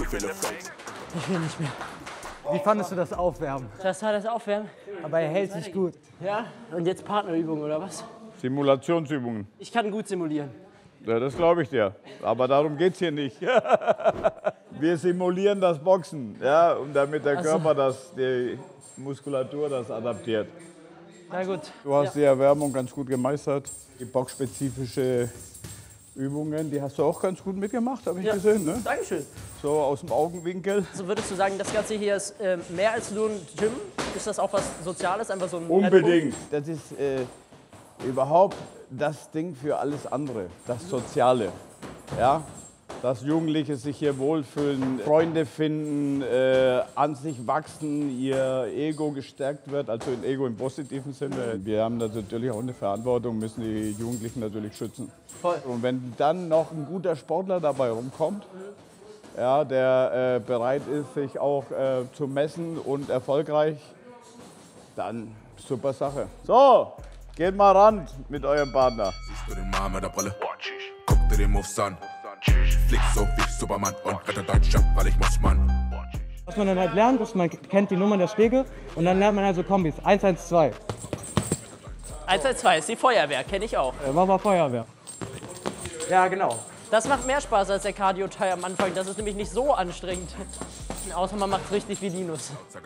Ich will nicht mehr. Wie fandest du das Aufwärmen? Das war das Aufwärmen. Aber er hält sich gut. Ja, und jetzt Partnerübung oder was? Simulationsübungen. Ich kann gut simulieren. Ja, das glaube ich dir. Aber darum geht es hier nicht. Wir simulieren das Boxen, ja, und damit der Körper die Muskulatur das adaptiert. Na gut. Du hast die Erwärmung ganz gut gemeistert. Die boxspezifische Übungen, die hast du auch ganz gut mitgemacht, habe ich gesehen. Ne? Dankeschön. So aus dem Augenwinkel. Also würdest du sagen, das Ganze hier ist mehr als nur ein Gym? Ist das auch was Soziales? Einfach so ein Unbedingt. Das ist überhaupt das Ding für alles andere, das Soziale. Ja? Dass Jugendliche sich hier wohlfühlen, Freunde finden, an sich wachsen, ihr Ego gestärkt wird, also ein Ego im positiven Sinne. Wir haben da natürlich auch eine Verantwortung, müssen die Jugendlichen natürlich schützen. Voll. Und wenn dann noch ein guter Sportler dabei rumkommt, ja, der bereit ist, sich auch zu messen und erfolgreich, dann super Sache. So, geht mal ran mit eurem Partner. Siehst du den Mann mit der Brille? Guck dir den Moves an. Flieg so wie Superman und rette Deutschland, weil ich muss, Mann. Was man dann halt lernt, ist, man kennt die Nummern der Schläge und dann lernt man also Kombis. 1-1-2. 112 ist die Feuerwehr, kenne ich auch. Mach mal Feuerwehr. Ja, genau. Das macht mehr Spaß als der Cardio-Teil am Anfang. Das ist nämlich nicht so anstrengend. Außer man macht es richtig wie Linus.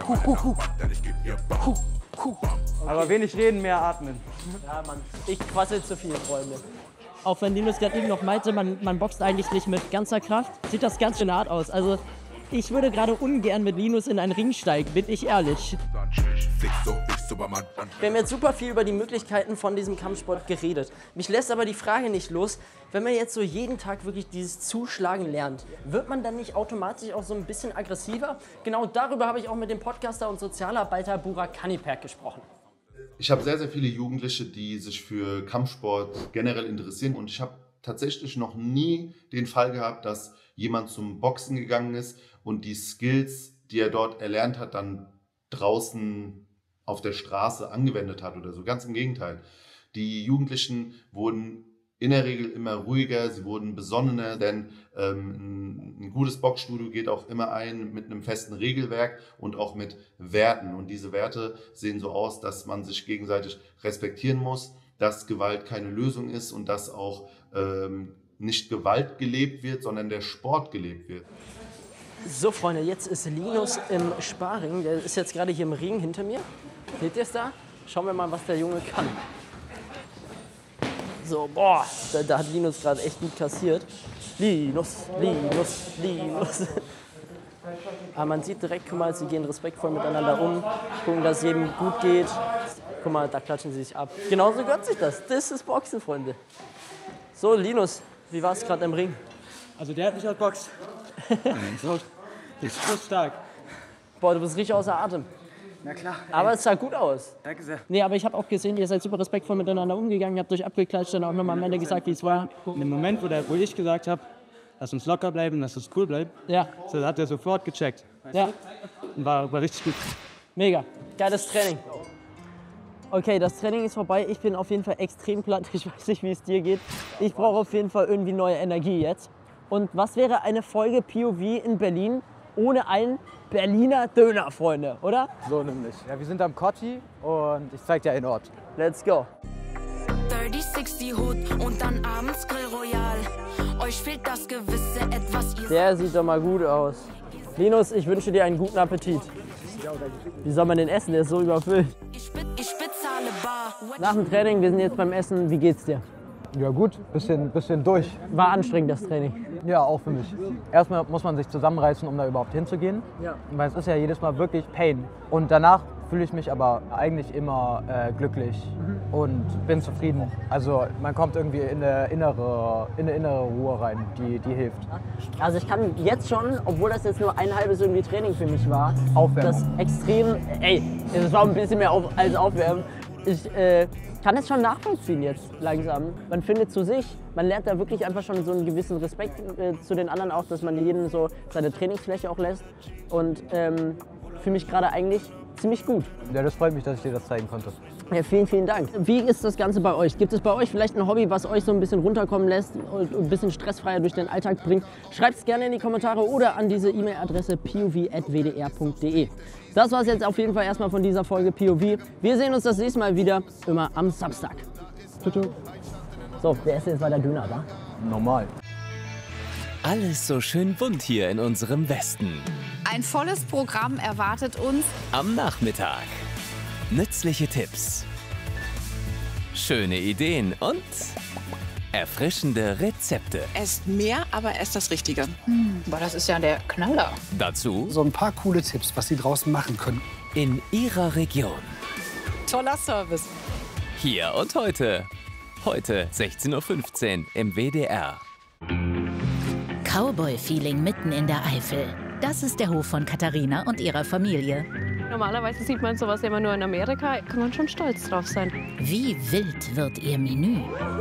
Aber wenig reden, mehr atmen. Ja, Mann. Ich quassel zu viel, Freunde. Auch wenn Linus gerade eben noch meinte, man boxt eigentlich nicht mit ganzer Kraft, sieht das ganz schön hart aus. Also ich würde gerade ungern mit Linus in einen Ring steigen, bin ich ehrlich. Wir haben jetzt super viel über die Möglichkeiten von diesem Kampfsport geredet. Mich lässt aber die Frage nicht los, wenn man jetzt so jeden Tag wirklich dieses Zuschlagen lernt, wird man dann nicht automatisch auch so ein bisschen aggressiver? Genau darüber habe ich auch mit dem Podcaster und Sozialarbeiter Burak Kaniperk gesprochen. Ich habe sehr, sehr viele Jugendliche, die sich für Kampfsport generell interessieren und ich habe tatsächlich noch nie den Fall gehabt, dass jemand zum Boxen gegangen ist und die Skills, die er dort erlernt hat, dann draußen auf der Straße angewendet hat oder so. Ganz im Gegenteil. Die Jugendlichen wurden in der Regel immer ruhiger, sie wurden besonnener, denn ein gutes Boxstudio geht auch immer ein mit einem festen Regelwerk und auch mit Werten. Und diese Werte sehen so aus, dass man sich gegenseitig respektieren muss, dass Gewalt keine Lösung ist und dass auch nicht Gewalt gelebt wird, sondern der Sport gelebt wird. So Freunde, jetzt ist Linus im Sparring. Der ist jetzt gerade hier im Ring hinter mir. Seht ihr es da? Schauen wir mal, was der Junge kann. So, boah, da hat Linus gerade echt gut kassiert. Linus. Aber man sieht direkt, guck mal, sie gehen respektvoll miteinander um, gucken, dass es jedem gut geht. Guck mal, da klatschen sie sich ab. Genauso gehört sich das. Das ist Boxen, Freunde. So, Linus, wie war es gerade im Ring? Also der hat mich outboxt. so stark. Boah, du bist richtig außer Atem. Na klar. Aber es sah gut aus. Danke sehr. Nee, aber ich habe auch gesehen, ihr seid super respektvoll miteinander umgegangen, ihr habt euch abgeklatscht und auch nochmal am Ende gesagt, wie es war. In dem Moment, wo ich gesagt habe, lass uns locker bleiben, lass uns cool bleiben, Ja, so hat er sofort gecheckt. ja, Und war richtig gut. Mega. Geiles Training. okay, das Training ist vorbei, ich bin auf jeden Fall extrem platt, ich weiß nicht, wie es dir geht. Ich brauche auf jeden Fall irgendwie neue Energie jetzt. Und was wäre eine Folge POV in Berlin ohne einen Berliner Döner, Freunde, oder? So nämlich. Ja, wir sind am Kotti und ich zeig dir einen Ort. Let's go. 30-60 Hut und dann abends Grill Royal. Euch fehlt das gewisse Etwas, ihr Der sieht doch mal gut aus. Linus, ich wünsche dir einen guten Appetit. Wie soll man den essen? Der ist so überfüllt. ich bezahle bar. Nach dem Training, wir sind jetzt beim Essen. Wie geht's dir? Ja gut, bisschen durch. War anstrengend, das Training. Ja, auch für mich. Erstmal muss man sich zusammenreißen, um da überhaupt hinzugehen. Ja. Weil es ist ja jedes Mal wirklich Pain. Und danach fühle ich mich aber eigentlich immer glücklich und bin zufrieden. Also man kommt irgendwie in eine innere Ruhe rein, die hilft. Also ich kann jetzt schon, obwohl das jetzt nur ein halbes irgendwie Training für mich war, Aufwärmen. das extrem, es war ein bisschen mehr als Aufwärmen. Ich kann es schon nachvollziehen jetzt langsam. Man findet zu sich, man lernt da wirklich einfach schon so einen gewissen Respekt zu den anderen auch, dass man jedem so seine Trainingsfläche auch lässt. Und fühle mich gerade eigentlich ziemlich gut. Ja, das freut mich, dass ich dir das zeigen konnte. Ja, vielen, vielen Dank. Wie ist das Ganze bei euch? Gibt es bei euch vielleicht ein Hobby, was euch so ein bisschen runterkommen lässt und ein bisschen stressfreier durch den Alltag bringt? Schreibt es gerne in die Kommentare oder an diese E-Mail-Adresse pov@wdr.de. Das war es jetzt auf jeden Fall erstmal von dieser Folge POV. Wir sehen uns das nächste Mal wieder, immer am Samstag. Tschüss. So, wer ist jetzt weiter Döner, wa? Normal. Alles so schön bunt hier in unserem Westen. Ein volles Programm erwartet uns Am Nachmittag. Nützliche Tipps, schöne Ideen und erfrischende Rezepte. Esst mehr, aber esst das Richtige. Boah, das ist ja der Knaller. Dazu so ein paar coole Tipps, was Sie draußen machen können. in Ihrer Region. Toller Service. Hier und heute. Heute 16:15 Uhr im WDR. Cowboy-Feeling mitten in der Eifel. Das ist der Hof von Katharina und ihrer Familie. Normalerweise sieht man sowas immer nur in Amerika. Kann man schon stolz drauf sein. Wie wild wird ihr Menü?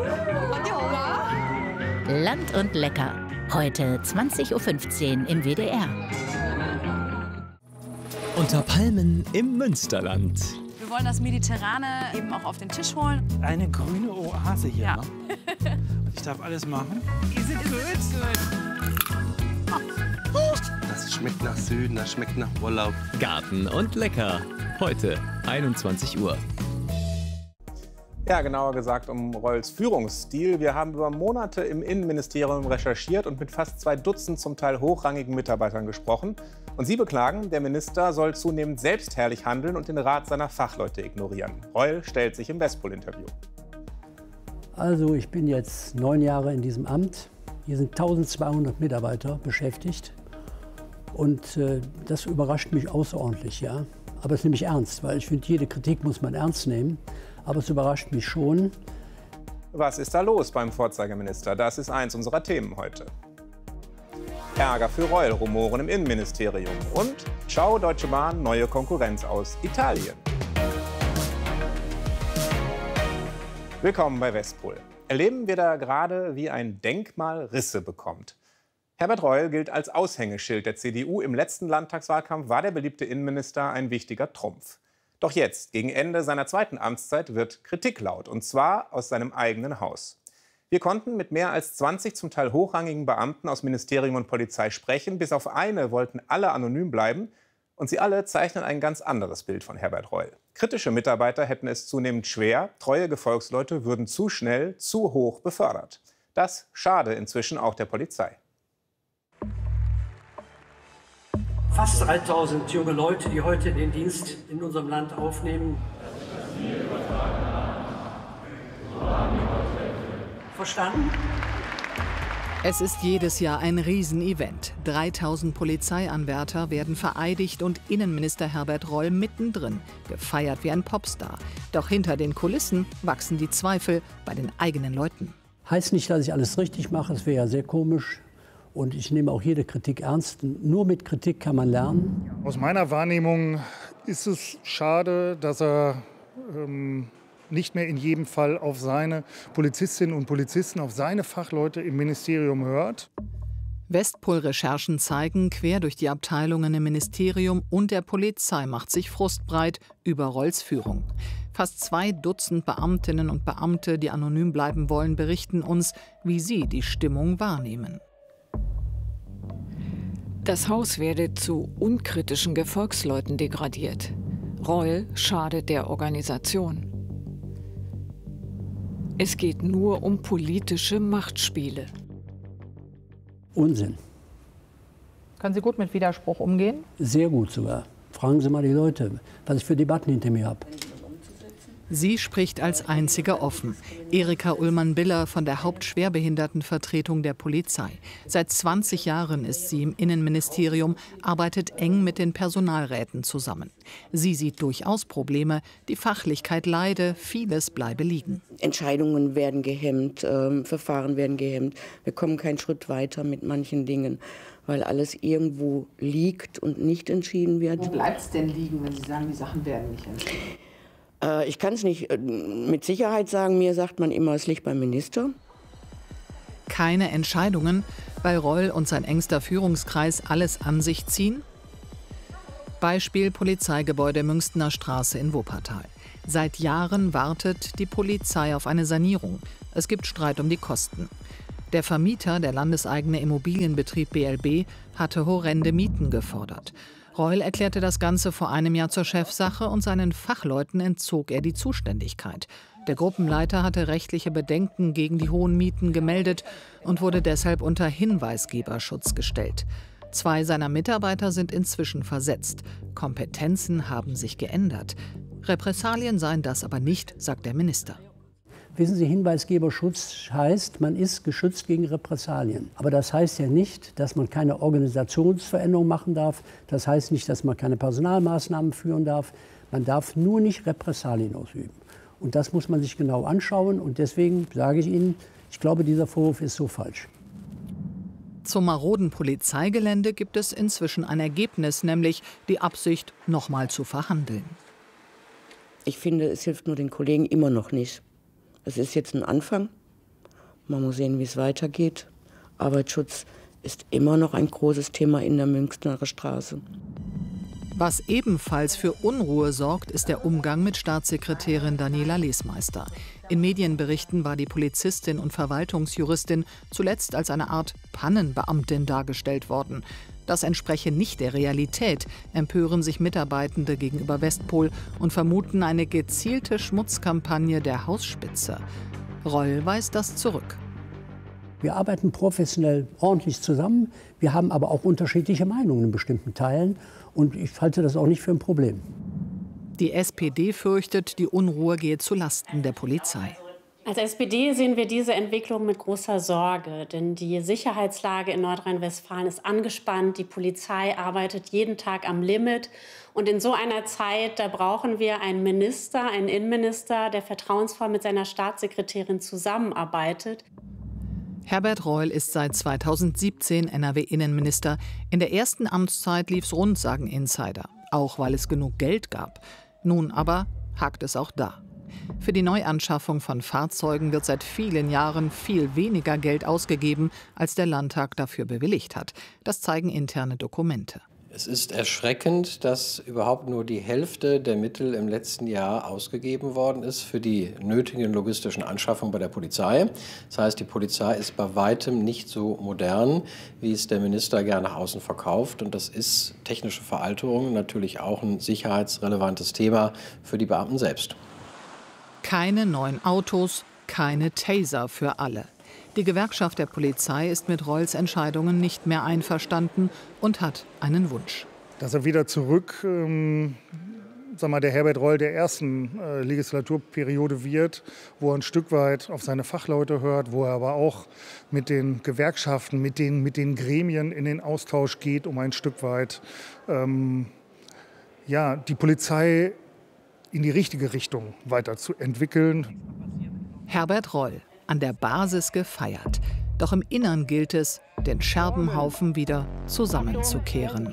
Land und lecker. Heute 20:15 Uhr im WDR. Unter Palmen im Münsterland. Wir wollen das Mediterrane eben auch auf den Tisch holen. Eine grüne Oase hier. Ja. Ne? Ich darf alles machen. Die sind gut. Das schmeckt nach Süden, das schmeckt nach Urlaub. Garten und lecker. Heute 21 Uhr. Ja, genauer gesagt um Reuls Führungsstil. Wir haben über Monate im Innenministerium recherchiert und mit fast 2 Dutzend zum Teil hochrangigen Mitarbeitern gesprochen. Und sie beklagen, der Minister soll zunehmend selbstherrlich handeln und den Rat seiner Fachleute ignorieren. Reul stellt sich im Westpol-Interview. Also ich bin jetzt 9 Jahre in diesem Amt. Hier sind 1200 Mitarbeiter beschäftigt. Und das überrascht mich außerordentlich, ja. Aber es nehme ich ernst, weil ich finde, jede Kritik muss man ernst nehmen. Aber es überrascht mich schon. Was ist da los beim Vorzeigeminister? Das ist eins unserer Themen heute. Ärger für Reul, Rumoren im Innenministerium. Und ciao Deutsche Bahn, neue Konkurrenz aus Italien. Willkommen bei Westpol. Erleben wir da gerade, wie ein Denkmal Risse bekommt. Herbert Reul gilt als Aushängeschild der CDU. Im letzten Landtagswahlkampf war der beliebte Innenminister ein wichtiger Trumpf. Doch jetzt, gegen Ende seiner 2. Amtszeit, wird Kritik laut, und zwar aus seinem eigenen Haus. Wir konnten mit mehr als 20 zum Teil hochrangigen Beamten aus Ministerium und Polizei sprechen. Bis auf eine wollten alle anonym bleiben. Und sie alle zeichnen ein ganz anderes Bild von Herbert Reul. Kritische Mitarbeiter hätten es zunehmend schwer. Treue Gefolgsleute würden zu schnell, zu hoch befördert. Das schade inzwischen auch der Polizei. Fast 3000 junge Leute, die heute den Dienst in unserem Land aufnehmen. Verstanden? Es ist jedes Jahr ein Riesenevent. 3000 Polizeianwärter werden vereidigt und Innenminister Herbert Reul mittendrin, gefeiert wie ein Popstar. Doch hinter den Kulissen wachsen die Zweifel bei den eigenen Leuten. Heißt nicht, dass ich alles richtig mache, das wäre ja sehr komisch. Und ich nehme auch jede Kritik ernst. Nur mit Kritik kann man lernen. Aus meiner Wahrnehmung ist es schade, dass er nicht mehr in jedem Fall auf seine Polizistinnen und Polizisten, auf seine Fachleute im Ministerium hört. Westpol-Recherchen zeigen, quer durch die Abteilungen im Ministerium und der Polizei macht sich Frust breit über Reuls Führung. Fast 2 Dutzend Beamtinnen und Beamte, die anonym bleiben wollen, berichten uns, wie sie die Stimmung wahrnehmen. Das Haus werde zu unkritischen Gefolgsleuten degradiert. Reul schadet der Organisation. Es geht nur um politische Machtspiele. Unsinn. Können Sie gut mit Widerspruch umgehen? Sehr gut sogar. Fragen Sie mal die Leute, was ich für Debatten hinter mir habe. Sie spricht als einzige offen. Erika Ullmann-Biller von der Hauptschwerbehindertenvertretung der Polizei. Seit 20 Jahren ist sie im Innenministerium, arbeitet eng mit den Personalräten zusammen. Sie sieht durchaus Probleme, die Fachlichkeit leide, vieles bleibe liegen. Entscheidungen werden gehemmt, Verfahren werden gehemmt. Wir kommen keinen Schritt weiter mit manchen Dingen, weil alles irgendwo liegt und nicht entschieden wird. Wo bleibt es denn liegen, wenn Sie sagen, die Sachen werden nicht entschieden? Ich kann es nicht mit Sicherheit sagen. Mir sagt man immer, es liegt beim Minister. Keine Entscheidungen, weil Reul und sein engster Führungskreis alles an sich ziehen? Beispiel Polizeigebäude Münstener Straße in Wuppertal. Seit Jahren wartet die Polizei auf eine Sanierung. Es gibt Streit um die Kosten. Der Vermieter, der landeseigene Immobilienbetrieb BLB, hatte horrende Mieten gefordert. Reul erklärte das Ganze vor einem Jahr zur Chefsache und seinen Fachleuten entzog er die Zuständigkeit. Der Gruppenleiter hatte rechtliche Bedenken gegen die hohen Mieten gemeldet und wurde deshalb unter Hinweisgeberschutz gestellt. 2 seiner Mitarbeiter sind inzwischen versetzt. Kompetenzen haben sich geändert. Repressalien seien das aber nicht, sagt der Minister. Wissen Sie, Hinweisgeberschutz heißt, man ist geschützt gegen Repressalien. Aber das heißt ja nicht, dass man keine Organisationsveränderung machen darf. Das heißt nicht, dass man keine Personalmaßnahmen führen darf. Man darf nur nicht Repressalien ausüben. Und das muss man sich genau anschauen. Und deswegen sage ich Ihnen, ich glaube, dieser Vorwurf ist so falsch. Zum maroden Polizeigelände gibt es inzwischen ein Ergebnis, nämlich die Absicht, nochmal zu verhandeln. Ich finde, es hilft nur den Kollegen immer noch nicht. Es ist jetzt ein Anfang. Man muss sehen, wie es weitergeht. Arbeitsschutz ist immer noch ein großes Thema in der Münchner Straße. Was ebenfalls für Unruhe sorgt, ist der Umgang mit Staatssekretärin Daniela Lesmeister. In Medienberichten war die Polizistin und Verwaltungsjuristin zuletzt als eine Art Pannenbeamtin dargestellt worden. Das entspreche nicht der Realität, empören sich Mitarbeitende gegenüber Westpol und vermuten eine gezielte Schmutzkampagne der Hausspitze. Reul weist das zurück. Wir arbeiten professionell ordentlich zusammen. Wir haben aber auch unterschiedliche Meinungen in bestimmten Teilen. Und ich halte das auch nicht für ein Problem. Die SPD fürchtet, die Unruhe gehe zu Lasten der Polizei. Als SPD sehen wir diese Entwicklung mit großer Sorge, denn die Sicherheitslage in Nordrhein-Westfalen ist angespannt. Die Polizei arbeitet jeden Tag am Limit. Und in so einer Zeit, da brauchen wir einen Minister, einen Innenminister, der vertrauensvoll mit seiner Staatssekretärin zusammenarbeitet. Herbert Reul ist seit 2017 NRW-Innenminister. In der ersten Amtszeit lief's rund, sagen Insider, auch weil es genug Geld gab. Nun aber hakt es auch da. Für die Neuanschaffung von Fahrzeugen wird seit vielen Jahren viel weniger Geld ausgegeben, als der Landtag dafür bewilligt hat. Das zeigen interne Dokumente. Es ist erschreckend, dass überhaupt nur die Hälfte der Mittel im letzten Jahr ausgegeben worden ist für die nötigen logistischen Anschaffungen bei der Polizei. Das heißt, die Polizei ist bei weitem nicht so modern, wie es der Minister gerne nach außen verkauft. Und das ist technische Veralterung natürlich auch ein sicherheitsrelevantes Thema für die Beamten selbst. Keine neuen Autos, keine Taser für alle. Die Gewerkschaft der Polizei ist mit Reuls Entscheidungen nicht mehr einverstanden und hat einen Wunsch. Dass er wieder zurück, der Herbert Reul der ersten Legislaturperiode wird, wo er ein Stück weit auf seine Fachleute hört, wo er aber auch mit den Gewerkschaften, mit den Gremien in den Austausch geht, um ein Stück weit die Polizei in die richtige Richtung weiterzuentwickeln. Herbert Reul, an der Basis gefeiert. Doch im Innern gilt es, den Scherbenhaufen wieder zusammenzukehren.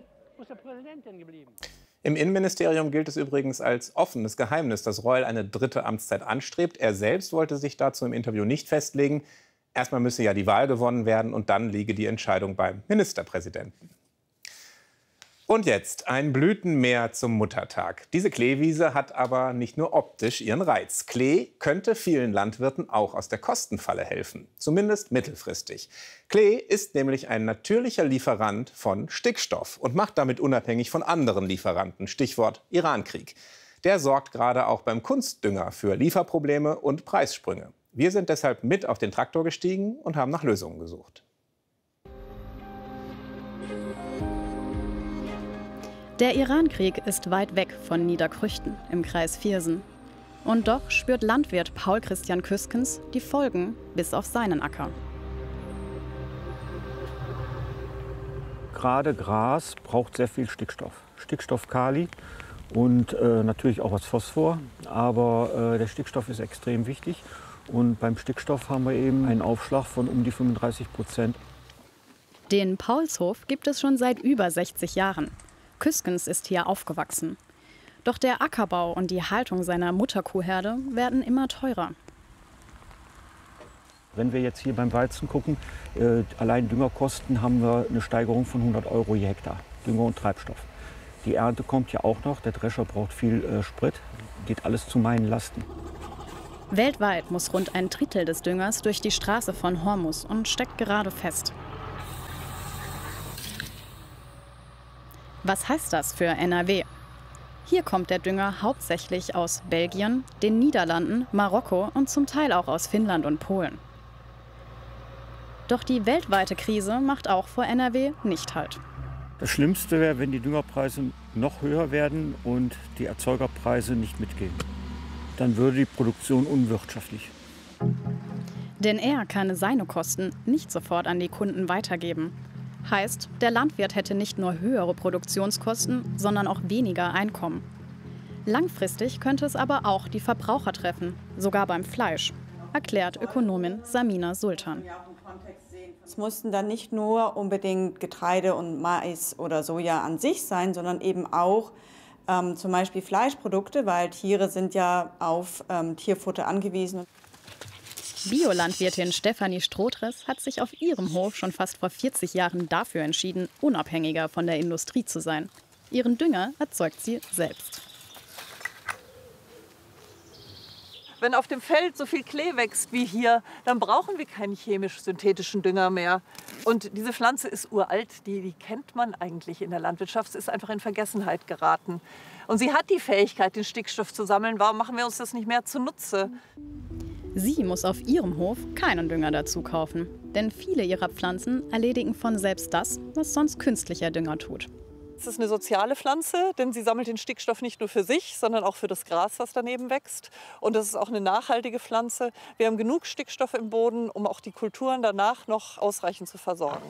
Im Innenministerium gilt es übrigens als offenes Geheimnis, dass Reul eine dritte Amtszeit anstrebt. Er selbst wollte sich dazu im Interview nicht festlegen. Erstmal müsse ja die Wahl gewonnen werden und dann liege die Entscheidung beim Ministerpräsidenten. Und jetzt ein Blütenmeer zum Muttertag. Diese Kleewiese hat aber nicht nur optisch ihren Reiz. Klee könnte vielen Landwirten auch aus der Kostenfalle helfen, zumindest mittelfristig. Klee ist nämlich ein natürlicher Lieferant von Stickstoff und macht damit unabhängig von anderen Lieferanten, Stichwort Irankrieg. Der sorgt gerade auch beim Kunstdünger für Lieferprobleme und Preissprünge. Wir sind deshalb mit auf den Traktor gestiegen und haben nach Lösungen gesucht. Der Irankrieg ist weit weg von Niederkrüchten im Kreis Viersen. Und doch spürt Landwirt Paul Christian Küskens die Folgen bis auf seinen Acker. Gerade Gras braucht sehr viel Stickstoff. Stickstoff, Kali und natürlich auch was Phosphor. Aber der Stickstoff ist extrem wichtig. Und beim Stickstoff haben wir eben einen Aufschlag von um die 35%. Den Paulshof gibt es schon seit über 60 Jahren. Küskens ist hier aufgewachsen. Doch der Ackerbau und die Haltung seiner Mutterkuhherde werden immer teurer. Wenn wir jetzt hier beim Weizen gucken, allein Düngerkosten haben wir eine Steigerung von 100 € je Hektar, Dünger und Treibstoff. Die Ernte kommt ja auch noch, der Drescher braucht viel Sprit, geht alles zu meinen Lasten. Weltweit muss rund ein Drittel des Düngers durch die Straße von Hormuz und steckt gerade fest. Was heißt das für NRW? Hier kommt der Dünger hauptsächlich aus Belgien, den Niederlanden, Marokko und zum Teil auch aus Finnland und Polen. Doch die weltweite Krise macht auch vor NRW nicht Halt. Das Schlimmste wäre, wenn die Düngerpreise noch höher werden und die Erzeugerpreise nicht mitgehen. Dann würde die Produktion unwirtschaftlich. Denn er kann seine Kosten nicht sofort an die Kunden weitergeben. Heißt, der Landwirt hätte nicht nur höhere Produktionskosten, sondern auch weniger Einkommen. Langfristig könnte es aber auch die Verbraucher treffen, sogar beim Fleisch, erklärt Ökonomin Samina Sultan. Es mussten dann nicht nur unbedingt Getreide und Mais oder Soja an sich sein, sondern eben auch zum Beispiel Fleischprodukte, weil Tiere sind ja auf Tierfutter angewiesen. Biolandwirtin Stefanie Strotres hat sich auf ihrem Hof schon fast vor 40 Jahren dafür entschieden, unabhängiger von der Industrie zu sein. Ihren Dünger erzeugt sie selbst. Wenn auf dem Feld so viel Klee wächst wie hier, dann brauchen wir keinen chemisch-synthetischen Dünger mehr. Und diese Pflanze ist uralt, die kennt man eigentlich in der Landwirtschaft. Sie ist einfach in Vergessenheit geraten. Und sie hat die Fähigkeit, den Stickstoff zu sammeln. Warum machen wir uns das nicht mehr zunutze? Sie muss auf ihrem Hof keinen Dünger dazu kaufen. Denn viele ihrer Pflanzen erledigen von selbst das, was sonst künstlicher Dünger tut. Es ist eine soziale Pflanze, denn sie sammelt den Stickstoff nicht nur für sich, sondern auch für das Gras, das daneben wächst. Und es ist auch eine nachhaltige Pflanze. Wir haben genug Stickstoff im Boden, um auch die Kulturen danach noch ausreichend zu versorgen.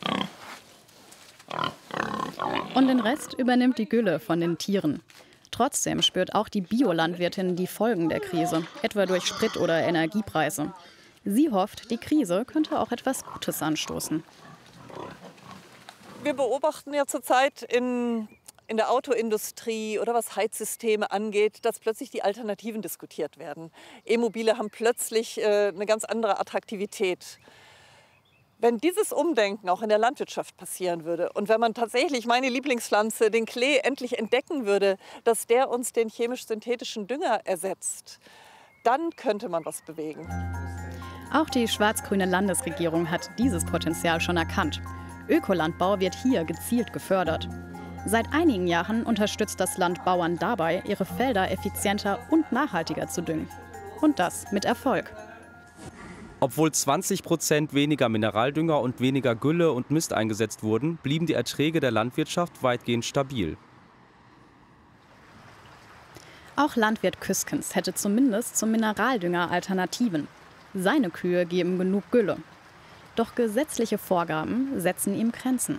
Und den Rest übernimmt die Gülle von den Tieren. Trotzdem spürt auch die Biolandwirtin die Folgen der Krise, etwa durch Sprit- oder Energiepreise. Sie hofft, die Krise könnte auch etwas Gutes anstoßen. Wir beobachten ja zurzeit in der Autoindustrie oder was Heizsysteme angeht, dass plötzlich die Alternativen diskutiert werden. E-Mobile haben plötzlich eine ganz andere Attraktivität. Wenn dieses Umdenken auch in der Landwirtschaft passieren würde und wenn man tatsächlich meine Lieblingspflanze, den Klee, endlich entdecken würde, dass der uns den chemisch-synthetischen Dünger ersetzt, dann könnte man was bewegen. Auch die schwarz-grüne Landesregierung hat dieses Potenzial schon erkannt. Ökolandbau wird hier gezielt gefördert. Seit einigen Jahren unterstützt das Land Bauern dabei, ihre Felder effizienter und nachhaltiger zu düngen. Und das mit Erfolg. Obwohl 20% weniger Mineraldünger und weniger Gülle und Mist eingesetzt wurden, blieben die Erträge der Landwirtschaft weitgehend stabil. Auch Landwirt Küskens hätte zumindest zum Mineraldünger Alternativen. Seine Kühe geben genug Gülle. Doch gesetzliche Vorgaben setzen ihm Grenzen.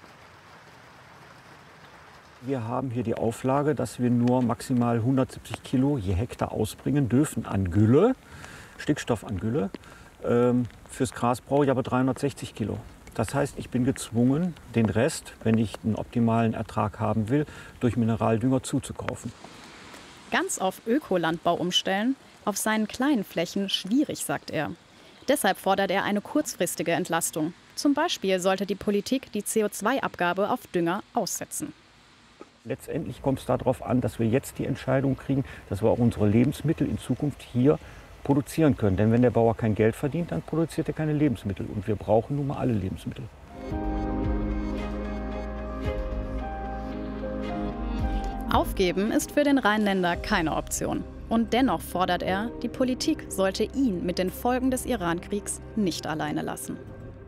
Wir haben hier die Auflage, dass wir nur maximal 170 Kilo je Hektar ausbringen dürfen an Gülle, Stickstoff an Gülle. Fürs Gras brauche ich aber 360 Kilo. Das heißt, ich bin gezwungen, den Rest, wenn ich einen optimalen Ertrag haben will, durch Mineraldünger zuzukaufen. Ganz auf Ökolandbau umstellen, auf seinen kleinen Flächen schwierig, sagt er. Deshalb fordert er eine kurzfristige Entlastung. Zum Beispiel sollte die Politik die CO2-Abgabe auf Dünger aussetzen. Letztendlich kommt es darauf an, dass wir jetzt die Entscheidung kriegen, dass wir auch unsere Lebensmittel in Zukunft hier produzieren können. Denn wenn der Bauer kein Geld verdient, dann produziert er keine Lebensmittel. Und wir brauchen nun mal alle Lebensmittel. Aufgeben ist für den Rheinländer keine Option. Und dennoch fordert er, die Politik sollte ihn mit den Folgen des Iran-Kriegs nicht alleine lassen.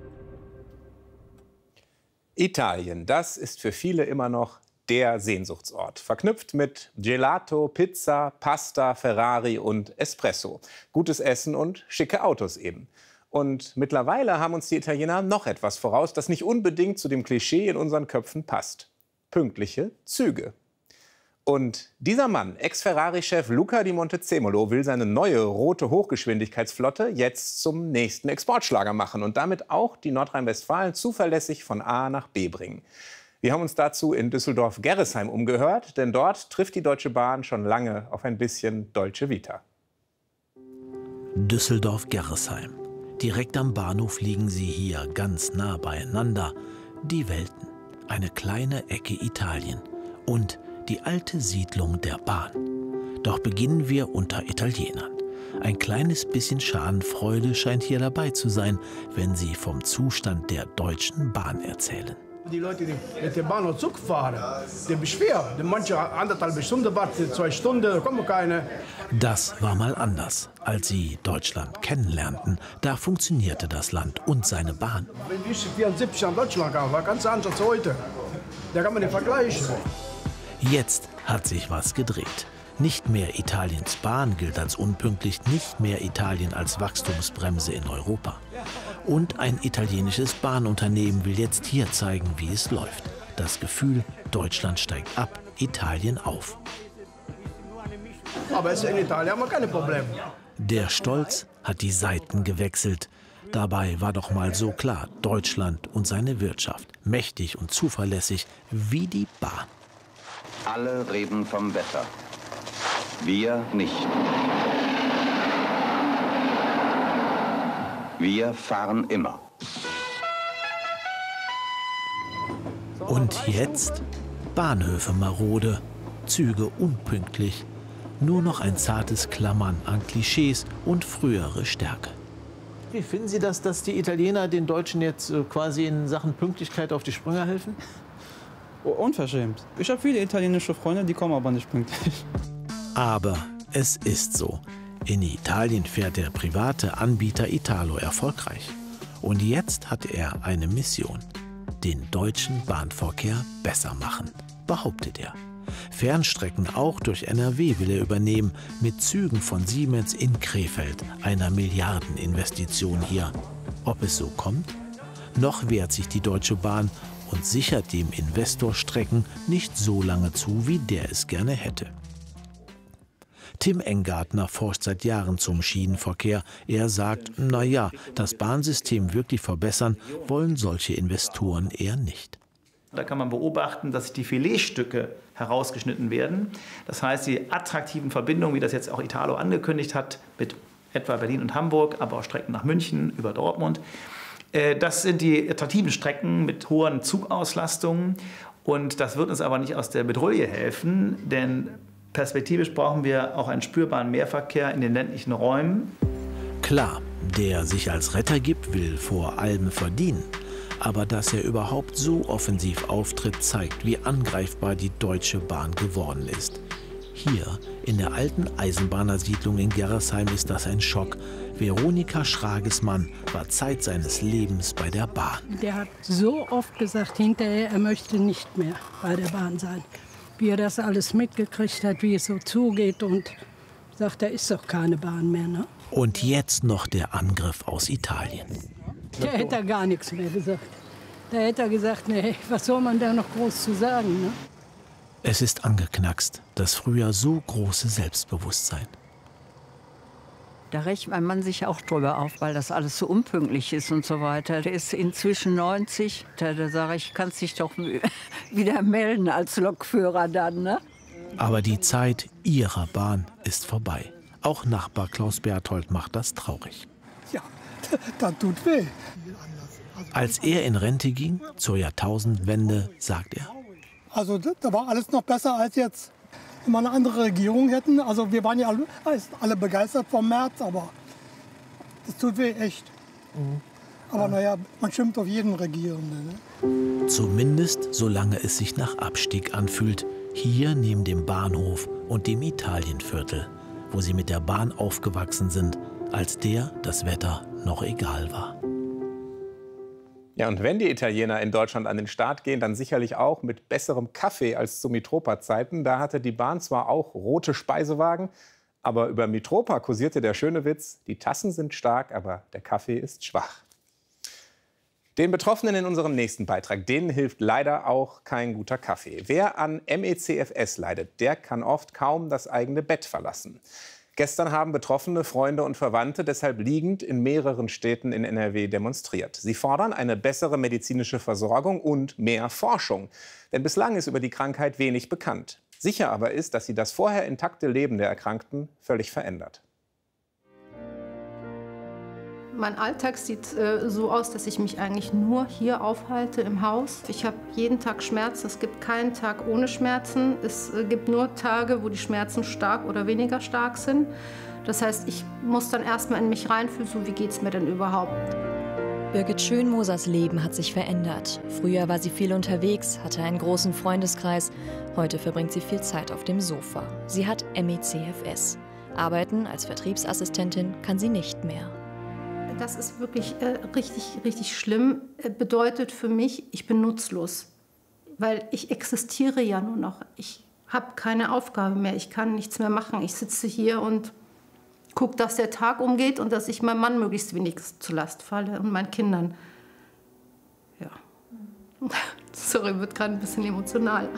Italien, das ist für viele immer noch der Sehnsuchtsort. Verknüpft mit Gelato, Pizza, Pasta, Ferrari und Espresso. Gutes Essen und schicke Autos eben. Und mittlerweile haben uns die Italiener noch etwas voraus, das nicht unbedingt zu dem Klischee in unseren Köpfen passt. Pünktliche Züge. Und dieser Mann, Ex-Ferrari-Chef Luca di Montezemolo, will seine neue rote Hochgeschwindigkeitsflotte jetzt zum nächsten Exportschlager machen und damit auch die Nordrhein-Westfalen zuverlässig von A nach B bringen. Wir haben uns dazu in Düsseldorf-Gerresheim umgehört, denn dort trifft die Deutsche Bahn schon lange auf ein bisschen Dolce Vita. Düsseldorf-Gerresheim. Direkt am Bahnhof liegen sie hier ganz nah beieinander. Die Welten, eine kleine Ecke Italien und die alte Siedlung der Bahn. Doch beginnen wir unter Italienern. Ein kleines bisschen Schadenfreude scheint hier dabei zu sein, wenn sie vom Zustand der Deutschen Bahn erzählen. Die Leute, die mit der Bahn und Zug fahren, die beschweren. Manche 1,5 Stunden warten, 2 Stunden, kommen keine. Das war mal anders, als sie Deutschland kennenlernten. Da funktionierte das Land und seine Bahn. Wenn ich 74 an Deutschland kam, war ganz anders als heute. Da kann man nicht vergleichen. Jetzt hat sich was gedreht. Nicht mehr Italiens Bahn gilt als unpünktlich, nicht mehr Italien als Wachstumsbremse in Europa. Und ein italienisches Bahnunternehmen will jetzt hier zeigen, wie es läuft. Das Gefühl, Deutschland steigt ab, Italien auf. Aber in Italien haben wir keine Probleme. Der Stolz hat die Seiten gewechselt. Dabei war doch mal so klar, Deutschland und seine Wirtschaft, mächtig und zuverlässig wie die Bahn. Alle reden vom Wetter. Wir nicht. Wir fahren immer. Und jetzt? Bahnhöfe marode, Züge unpünktlich. Nur noch ein zartes Klammern an Klischees und frühere Stärke. Wie finden Sie das, dass die Italiener den Deutschen jetzt quasi in Sachen Pünktlichkeit auf die Sprünge helfen? Unverschämt. Ich habe viele italienische Freunde, die kommen aber nicht pünktlich. Aber es ist so. In Italien fährt der private Anbieter Italo erfolgreich. Und jetzt hat er eine Mission. Den deutschen Bahnverkehr besser machen, behauptet er. Fernstrecken auch durch NRW will er übernehmen, mit Zügen von Siemens in Krefeld, einer Milliardeninvestition hier. Ob es so kommt? Noch wehrt sich die Deutsche Bahn und sichert dem Investor Strecken nicht so lange zu, wie der es gerne hätte. Tim Engartner forscht seit Jahren zum Schienenverkehr. Er sagt, naja, das Bahnsystem wirklich verbessern wollen solche Investoren eher nicht. Da kann man beobachten, dass die Filetstücke herausgeschnitten werden. Das heißt, die attraktiven Verbindungen, wie das jetzt auch Italo angekündigt hat, mit etwa Berlin und Hamburg, aber auch Strecken nach München, über Dortmund. Das sind die attraktiven Strecken mit hohen Zugauslastungen. Und das wird uns aber nicht aus der Bedrohung helfen, denn perspektivisch brauchen wir auch einen spürbaren Mehrverkehr in den ländlichen Räumen. Klar, der sich als Retter gibt, will vor allem verdienen. Aber dass er überhaupt so offensiv auftritt, zeigt, wie angreifbar die Deutsche Bahn geworden ist. Hier, in der alten Eisenbahnersiedlung in Gerresheim, ist das ein Schock. Veronika Schrages Mann war Zeit seines Lebens bei der Bahn. Der hat so oft gesagt hinterher, er möchte nicht mehr bei der Bahn sein. Wie er das alles mitgekriegt hat, wie es so zugeht und sagt, da ist doch keine Bahn mehr. Ne? Und jetzt noch der Angriff aus Italien. Da hätte er gar nichts mehr gesagt. Da hätte er gesagt, nee, was soll man da noch groß zu sagen? Ne? Es ist angeknackst, das früher so große Selbstbewusstsein. Da rechnet mein Mann sich auch drüber auf, weil das alles so unpünktlich ist und so weiter. Der ist inzwischen 90. Da sage ich, kannst dich doch wieder melden als Lokführer dann, ne? Aber die Zeit ihrer Bahn ist vorbei. Auch Nachbar Klaus Berthold macht das traurig. Ja, das tut weh. Als er in Rente ging, zur Jahrtausendwende, sagt er: Also da war alles noch besser als jetzt. Wenn wir eine andere Regierung hätten, also wir waren ja alle begeistert vom März, aber das tut weh, echt. Aber naja, man schimpft auf jeden Regierenden. Ne? Zumindest solange es sich nach Abstieg anfühlt, hier neben dem Bahnhof und dem Italienviertel, wo sie mit der Bahn aufgewachsen sind, als das Wetter noch egal war. Ja, und wenn die Italiener in Deutschland an den Start gehen, dann sicherlich auch mit besserem Kaffee als zu Mitropa-Zeiten. Da hatte die Bahn zwar auch rote Speisewagen, aber über Mitropa kursierte der schöne Witz: Die Tassen sind stark, aber der Kaffee ist schwach. Den Betroffenen in unserem nächsten Beitrag, denen hilft leider auch kein guter Kaffee. Wer an MECFS leidet, der kann oft kaum das eigene Bett verlassen. Gestern haben Betroffene, Freunde und Verwandte deshalb liegend in mehreren Städten in NRW demonstriert. Sie fordern eine bessere medizinische Versorgung und mehr Forschung. Denn bislang ist über die Krankheit wenig bekannt. Sicher aber ist, dass sie das vorher intakte Leben der Erkrankten völlig verändert. Mein Alltag sieht so aus, dass ich mich eigentlich nur hier aufhalte im Haus. Ich habe jeden Tag Schmerzen. Es gibt keinen Tag ohne Schmerzen. Es gibt nur Tage, wo die Schmerzen stark oder weniger stark sind. Das heißt, ich muss dann erstmal in mich reinfühlen, so wie geht es mir denn überhaupt. Birgit Schönmosers Leben hat sich verändert. Früher war sie viel unterwegs, hatte einen großen Freundeskreis. Heute verbringt sie viel Zeit auf dem Sofa. Sie hat ME/CFS. Arbeiten als Vertriebsassistentin kann sie nicht mehr. Das ist wirklich richtig schlimm. Bedeutet für mich, ich bin nutzlos. Weil ich existiere ja nur noch. Ich habe keine Aufgabe mehr. Ich kann nichts mehr machen. Ich sitze hier und gucke, dass der Tag umgeht und dass ich meinem Mann möglichst wenig zur Last falle und meinen Kindern. Ja. Sorry, wird gerade ein bisschen emotional.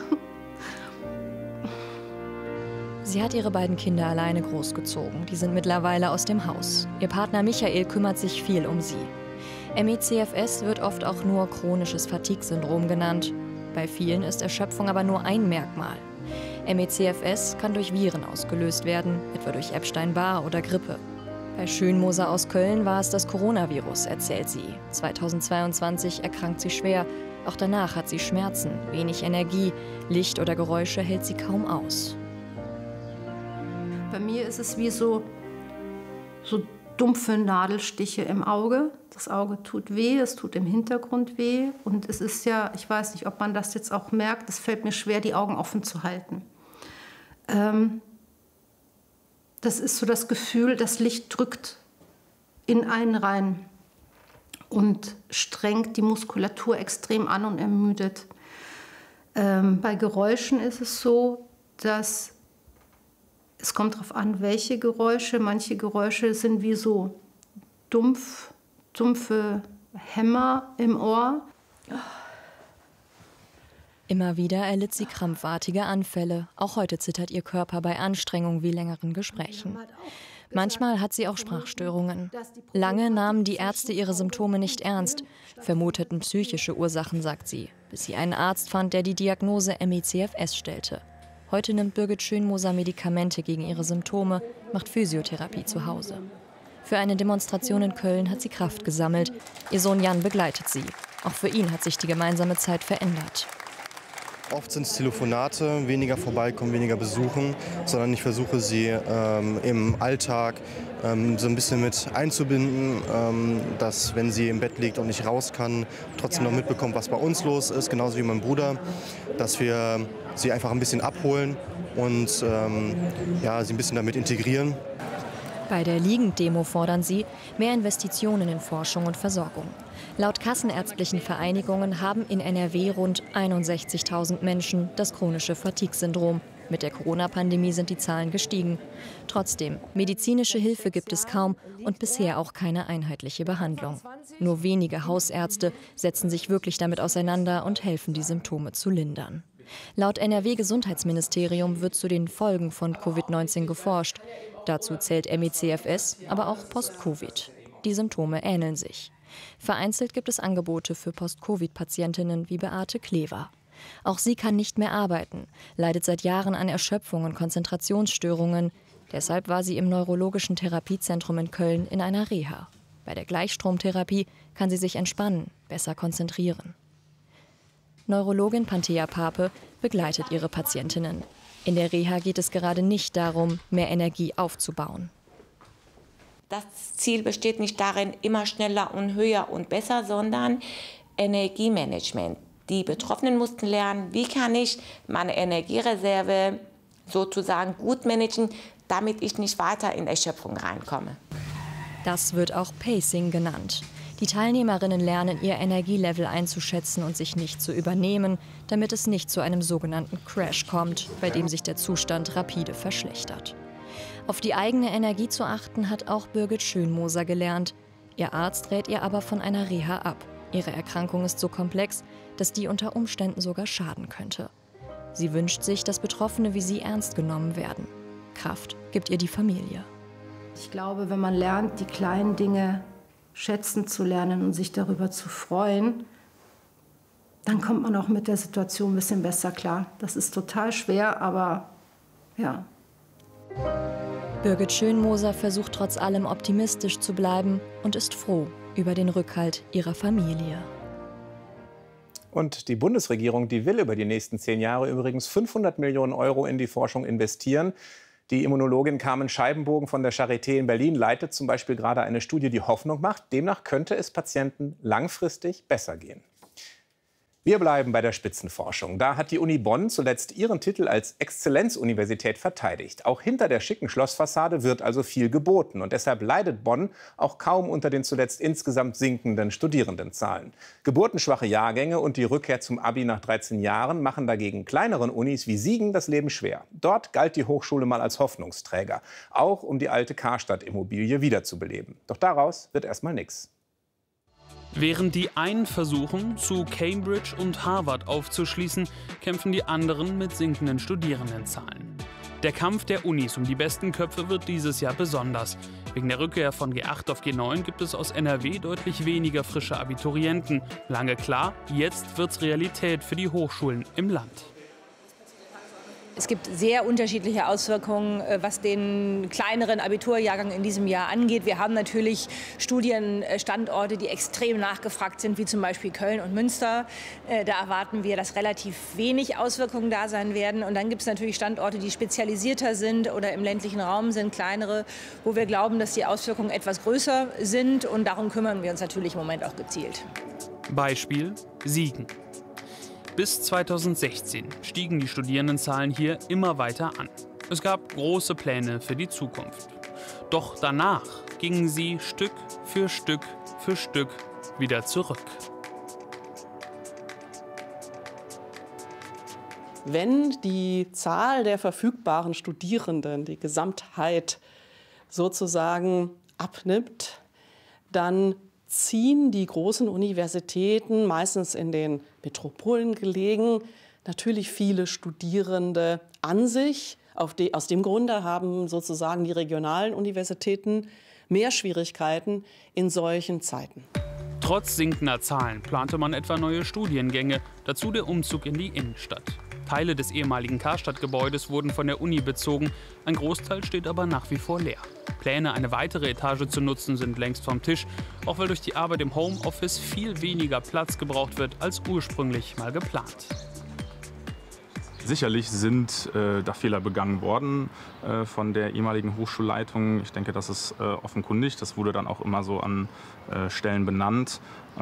Sie hat ihre beiden Kinder alleine großgezogen. Die sind mittlerweile aus dem Haus. Ihr Partner Michael kümmert sich viel um sie. ME/CFS wird oft auch nur chronisches Fatigue-Syndrom genannt. Bei vielen ist Erschöpfung aber nur ein Merkmal. ME/CFS kann durch Viren ausgelöst werden, etwa durch Epstein-Barr oder Grippe. Bei Schönmoser aus Köln war es das Coronavirus, erzählt sie. 2022 erkrankt sie schwer. Auch danach hat sie Schmerzen, wenig Energie. Licht oder Geräusche hält sie kaum aus. Bei mir ist es wie so dumpfe Nadelstiche im Auge. Das Auge tut weh, es tut im Hintergrund weh. Und es ist ja, ich weiß nicht, ob man das jetzt auch merkt, es fällt mir schwer, die Augen offen zu halten. Das ist so das Gefühl, das Licht drückt in einen rein und strengt die Muskulatur extrem an und ermüdet. Bei Geräuschen ist es so, dass es kommt darauf an, welche Geräusche. Manche Geräusche sind wie so dumpfe Hämmer im Ohr. Immer wieder erlitt sie krampfartige Anfälle. Auch heute zittert ihr Körper bei Anstrengung wie längeren Gesprächen. Manchmal hat sie auch Sprachstörungen. Lange nahmen die Ärzte ihre Symptome nicht ernst, vermuteten psychische Ursachen, sagt sie, bis sie einen Arzt fand, der die Diagnose ME/CFS stellte. Heute nimmt Birgit Schönmoser Medikamente gegen ihre Symptome, macht Physiotherapie zu Hause. Für eine Demonstration in Köln hat sie Kraft gesammelt. Ihr Sohn Jan begleitet sie. Auch für ihn hat sich die gemeinsame Zeit verändert. Oft sind es Telefonate, weniger vorbeikommen, weniger besuchen, sondern ich versuche sie im Alltag so ein bisschen mit einzubinden, dass wenn sie im Bett liegt und nicht raus kann, trotzdem noch mitbekommt, was bei uns los ist, genauso wie mein Bruder, dass wir sie einfach ein bisschen abholen und sie ein bisschen damit integrieren. Bei der Liegend-Demo fordern sie mehr Investitionen in Forschung und Versorgung. Laut kassenärztlichen Vereinigungen haben in NRW rund 61.000 Menschen das chronische Fatigue-Syndrom. Mit der Corona-Pandemie sind die Zahlen gestiegen. Trotzdem, medizinische Hilfe gibt es kaum und bisher auch keine einheitliche Behandlung. Nur wenige Hausärzte setzen sich wirklich damit auseinander und helfen, die Symptome zu lindern. Laut NRW-Gesundheitsministerium wird zu den Folgen von Covid-19 geforscht. Dazu zählt ME/CFS, aber auch Post-Covid. Die Symptome ähneln sich. Vereinzelt gibt es Angebote für Post-Covid-Patientinnen wie Beate Klever. Auch sie kann nicht mehr arbeiten, leidet seit Jahren an Erschöpfung und Konzentrationsstörungen. Deshalb war sie im Neurologischen Therapiezentrum in Köln in einer Reha. Bei der Gleichstromtherapie kann sie sich entspannen, besser konzentrieren. Neurologin Panthea Pape begleitet ihre Patientinnen. In der Reha geht es gerade nicht darum, mehr Energie aufzubauen. Das Ziel besteht nicht darin, immer schneller und höher und besser, sondern Energiemanagement. Die Betroffenen mussten lernen, wie kann ich meine Energiereserve sozusagen gut managen, damit ich nicht weiter in Erschöpfung reinkomme. Das wird auch Pacing genannt. Die Teilnehmerinnen lernen, ihr Energielevel einzuschätzen und sich nicht zu übernehmen, damit es nicht zu einem sogenannten Crash kommt, bei dem sich der Zustand rapide verschlechtert. Auf die eigene Energie zu achten, hat auch Birgit Schönmoser gelernt. Ihr Arzt rät ihr aber von einer Reha ab. Ihre Erkrankung ist so komplex, dass die unter Umständen sogar schaden könnte. Sie wünscht sich, dass Betroffene wie sie ernst genommen werden. Kraft gibt ihr die Familie. Ich glaube, wenn man lernt, die kleinen Dinge schätzen zu lernen und sich darüber zu freuen, dann kommt man auch mit der Situation ein bisschen besser klar. Das ist total schwer, aber ja. Birgit Schönmoser versucht trotz allem optimistisch zu bleiben und ist froh über den Rückhalt ihrer Familie. Und die Bundesregierung, die will über die nächsten 10 Jahre übrigens 500 Millionen € in die Forschung investieren. Die Immunologin Carmen Scheibenbogen von der Charité in Berlin leitet zum Beispiel gerade eine Studie, die Hoffnung macht. Demnach könnte es Patienten langfristig besser gehen. Wir bleiben bei der Spitzenforschung. Da hat die Uni Bonn zuletzt ihren Titel als Exzellenzuniversität verteidigt. Auch hinter der schicken Schlossfassade wird also viel geboten. Und deshalb leidet Bonn auch kaum unter den zuletzt insgesamt sinkenden Studierendenzahlen. Geburtenschwache Jahrgänge und die Rückkehr zum Abi nach 13 Jahren machen dagegen kleineren Unis wie Siegen das Leben schwer. Dort galt die Hochschule mal als Hoffnungsträger, auch um die alte Karstadt-Immobilie wiederzubeleben. Doch daraus wird erstmal nichts. Während die einen versuchen, zu Cambridge und Harvard aufzuschließen, kämpfen die anderen mit sinkenden Studierendenzahlen. Der Kampf der Unis um die besten Köpfe wird dieses Jahr besonders. Wegen der Rückkehr von G8 auf G9 gibt es aus NRW deutlich weniger frische Abiturienten. Lange klar, jetzt wird's Realität für die Hochschulen im Land. Es gibt sehr unterschiedliche Auswirkungen, was den kleineren Abiturjahrgang in diesem Jahr angeht. Wir haben natürlich Studienstandorte, die extrem nachgefragt sind, wie zum Beispiel Köln und Münster. Da erwarten wir, dass relativ wenig Auswirkungen da sein werden. Und dann gibt es natürlich Standorte, die spezialisierter sind oder im ländlichen Raum sind, kleinere, wo wir glauben, dass die Auswirkungen etwas größer sind. Und darum kümmern wir uns natürlich im Moment auch gezielt. Beispiel Siegen. Bis 2016 stiegen die Studierendenzahlen hier immer weiter an. Es gab große Pläne für die Zukunft. Doch danach gingen sie Stück für Stück für Stück wieder zurück. Wenn die Zahl der verfügbaren Studierenden, die Gesamtheit sozusagen abnimmt, dann ziehen die großen Universitäten, meistens in den Metropolen gelegen, natürlich viele Studierende an sich. Aus dem Grunde haben sozusagen die regionalen Universitäten mehr Schwierigkeiten in solchen Zeiten. Trotz sinkender Zahlen plante man etwa neue Studiengänge, dazu der Umzug in die Innenstadt. Teile des ehemaligen Karstadt-Gebäudes wurden von der Uni bezogen, ein Großteil steht aber nach wie vor leer. Pläne, eine weitere Etage zu nutzen, sind längst vom Tisch, auch weil durch die Arbeit im Homeoffice viel weniger Platz gebraucht wird als ursprünglich mal geplant. Sicherlich sind da Fehler begangen worden von der ehemaligen Hochschulleitung. Ich denke, das ist offenkundig. Das wurde dann auch immer so an Stellen benannt.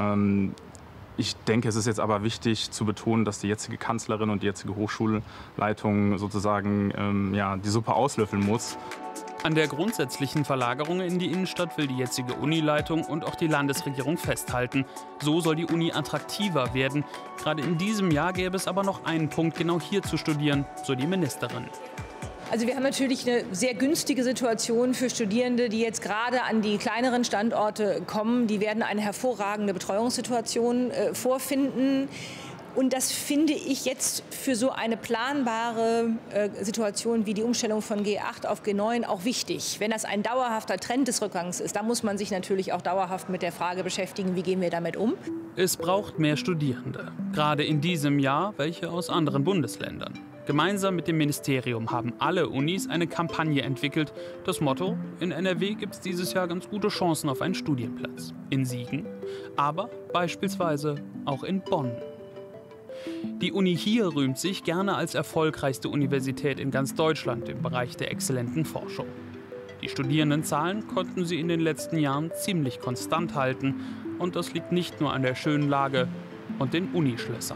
Ich denke, es ist jetzt aber wichtig zu betonen, dass die jetzige Kanzlerin und die jetzige Hochschulleitung sozusagen die Suppe auslöffeln muss. An der grundsätzlichen Verlagerung in die Innenstadt will die jetzige Unileitung und auch die Landesregierung festhalten. So soll die Uni attraktiver werden. Gerade in diesem Jahr gäbe es aber noch einen Punkt, genau hier zu studieren, so die Ministerin. Also wir haben natürlich eine sehr günstige Situation für Studierende, die jetzt gerade an die kleineren Standorte kommen. Die werden eine hervorragende Betreuungssituation vorfinden. Und das finde ich jetzt für so eine planbare Situation wie die Umstellung von G8 auf G9 auch wichtig. Wenn das ein dauerhafter Trend des Rückgangs ist, dann muss man sich natürlich auch dauerhaft mit der Frage beschäftigen, wie gehen wir damit um. Es braucht mehr Studierende, gerade in diesem Jahr welche aus anderen Bundesländern. Gemeinsam mit dem Ministerium haben alle Unis eine Kampagne entwickelt. Das Motto: In NRW gibt es dieses Jahr ganz gute Chancen auf einen Studienplatz. In Siegen, aber beispielsweise auch in Bonn. Die Uni hier rühmt sich gerne als erfolgreichste Universität in ganz Deutschland im Bereich der exzellenten Forschung. Die Studierendenzahlen konnten sie in den letzten Jahren ziemlich konstant halten. Und das liegt nicht nur an der schönen Lage und den Unischlössern.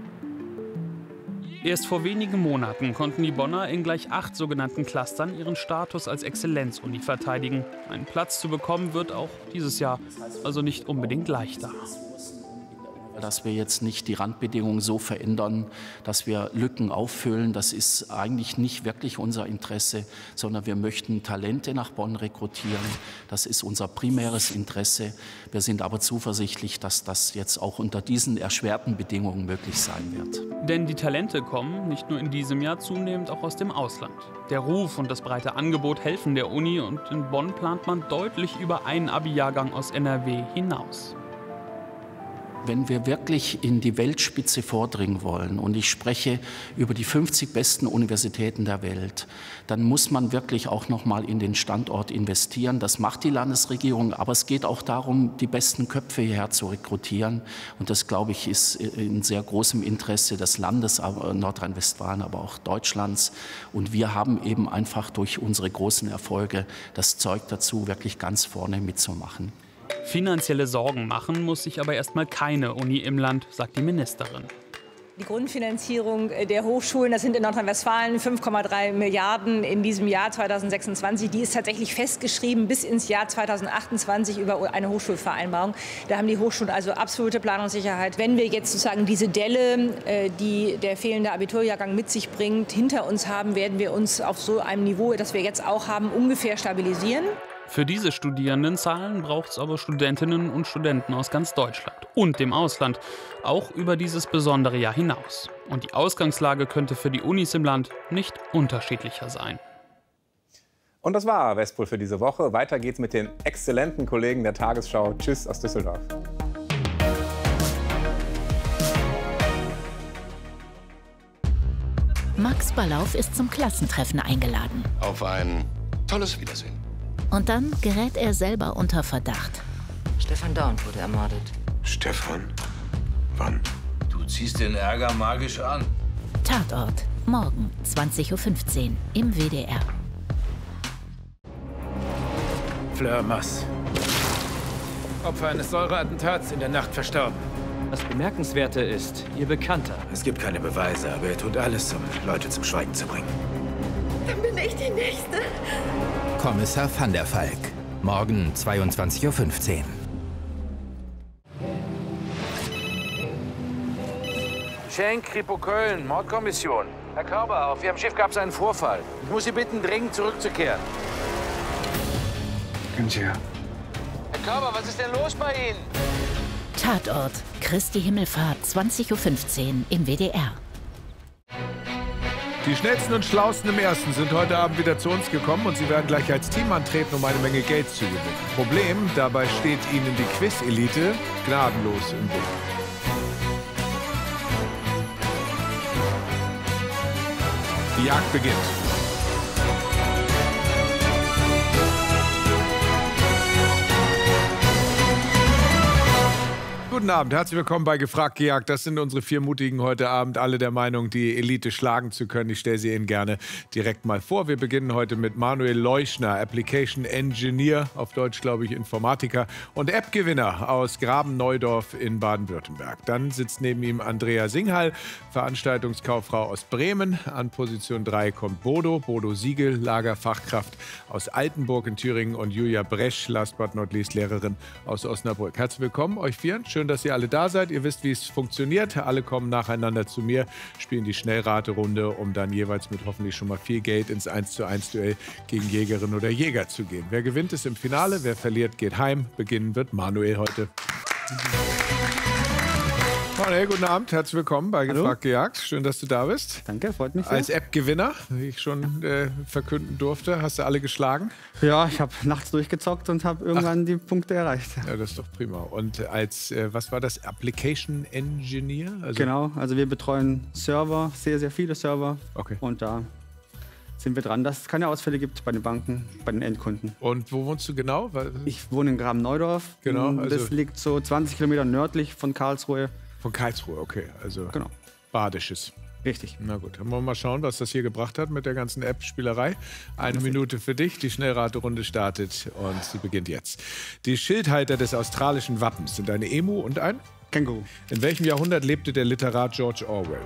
Erst vor wenigen Monaten konnten die Bonner in gleich 8 sogenannten Clustern ihren Status als Exzellenzuni verteidigen. Einen Platz zu bekommen wird auch dieses Jahr also nicht unbedingt leichter. Dass wir jetzt nicht die Randbedingungen so verändern, dass wir Lücken auffüllen, das ist eigentlich nicht wirklich unser Interesse, sondern wir möchten Talente nach Bonn rekrutieren. Das ist unser primäres Interesse. Wir sind aber zuversichtlich, dass das jetzt auch unter diesen erschwerten Bedingungen möglich sein wird. Denn die Talente kommen nicht nur in diesem Jahr zunehmend auch aus dem Ausland. Der Ruf und das breite Angebot helfen der Uni und in Bonn plant man deutlich über einen Abi-Jahrgang aus NRW hinaus. wenn wir wirklich in die Weltspitze vordringen wollen, und ich spreche über die 50 besten Universitäten der Welt, dann muss man wirklich auch noch mal in den Standort investieren. Das macht die Landesregierung, aber es geht auch darum, die besten Köpfe hierher zu rekrutieren. Und das, glaube ich, ist in sehr großem Interesse des Landes Nordrhein-Westfalen, aber auch Deutschlands. Und wir haben eben einfach durch unsere großen Erfolge das Zeug dazu, wirklich ganz vorne mitzumachen. Finanzielle Sorgen machen muss sich aber erstmal keine Uni im Land, sagt die Ministerin. Die Grundfinanzierung der Hochschulen, das sind in Nordrhein-Westfalen 5,3 Milliarden in diesem Jahr 2026. Die ist tatsächlich festgeschrieben bis ins Jahr 2028 über eine Hochschulvereinbarung. Da haben die Hochschulen also absolute Planungssicherheit. Wenn wir jetzt sozusagen diese Delle, die der fehlende Abiturjahrgang mit sich bringt, hinter uns haben, werden wir uns auf so einem Niveau, das wir jetzt auch haben, ungefähr stabilisieren. Für diese Studierendenzahlen braucht es aber Studentinnen und Studenten aus ganz Deutschland und dem Ausland, auch über dieses besondere Jahr hinaus. Und die Ausgangslage könnte für die Unis im Land nicht unterschiedlicher sein. Und das war Westpol für diese Woche. Weiter geht's mit den exzellenten Kollegen der Tagesschau. Tschüss aus Düsseldorf. Max Ballauf ist zum Klassentreffen eingeladen. Auf ein tolles Wiedersehen. Und dann gerät er selber unter Verdacht. Stefan Daun wurde ermordet. Stefan? Wann? Du ziehst den Ärger magisch an. Tatort. Morgen, 20:15 Uhr im WDR. Fleur Mass. Opfer eines Säureattentats in der Nacht verstorben. Das Bemerkenswerte ist, ihr Bekannter. Es gibt keine Beweise, aber er tut alles, um Leute zum Schweigen zu bringen. Dann bin ich die Nächste. Kommissar van der Valk. Morgen 22:15 Uhr. Schenk, Kripo Köln, Mordkommission. Herr Körber, auf Ihrem Schiff gab es einen Vorfall. Ich muss Sie bitten, dringend zurückzukehren. Herr Körber, was ist denn los bei Ihnen? Tatort. Christi Himmelfahrt, 20:15 Uhr im WDR. Die schnellsten und schlausten im Ersten sind heute Abend wieder zu uns gekommen und sie werden gleich als Team antreten, um eine Menge Geld zu gewinnen. Problem, dabei steht ihnen die Quiz-Elite gnadenlos im Weg. Die Jagd beginnt. Guten Abend, herzlich willkommen bei Gefragt gejagt. Das sind unsere 4 Mutigen heute Abend, alle der Meinung, die Elite schlagen zu können. Ich stelle sie Ihnen gerne direkt mal vor. Wir beginnen heute mit Manuel Leuschner, Application Engineer, auf Deutsch glaube ich Informatiker, und App-Gewinner aus Graben-Neudorf in Baden-Württemberg. Dann sitzt neben ihm Andrea Singhal, Veranstaltungskauffrau aus Bremen. An Position 3 kommt Bodo Siegel, Lagerfachkraft aus Altenburg in Thüringen, und Julia Bresch, last but not least Lehrerin aus Osnabrück. Herzlich willkommen, euch 4. Schön, dass ihr alle da seid. Ihr wisst, wie es funktioniert. Alle kommen nacheinander zu mir, spielen die Schnellraterunde, um dann jeweils mit hoffentlich schon mal viel Geld ins 1:1-Duell gegen Jägerin oder Jäger zu gehen. Wer gewinnt, ist im Finale. Wer verliert, geht heim. Beginnen wird Manuel heute. Manuel, guten Abend. Herzlich willkommen bei Gefragt gejagt. Schön, dass du da bist. Danke, freut mich sehr. Als App-Gewinner, wie ich schon verkünden durfte, hast du alle geschlagen? Ja, ich habe nachts durchgezockt und habe irgendwann die Punkte erreicht. Ja, das ist doch prima. Und als, was war das, Application Engineer? Also genau, also wir betreuen Server, sehr, sehr viele Server. Okay. Und da sind wir dran, dass es keine Ausfälle gibt bei den Banken, bei den Endkunden. Und wo wohnst du genau? Ich wohne in Graben-Neudorf. Genau. Also das liegt so 20 Kilometer nördlich von Karlsruhe. Von Karlsruhe, okay. Also genau. Badisches. Richtig. Na gut, dann wollen wir mal schauen, was das hier gebracht hat mit der ganzen App-Spielerei. Eine Minute für dich, die Schnellraterunde startet und sie beginnt jetzt. Die Schildhalter des australischen Wappens sind eine Emu und ein Känguru. In welchem Jahrhundert lebte der Literat George Orwell?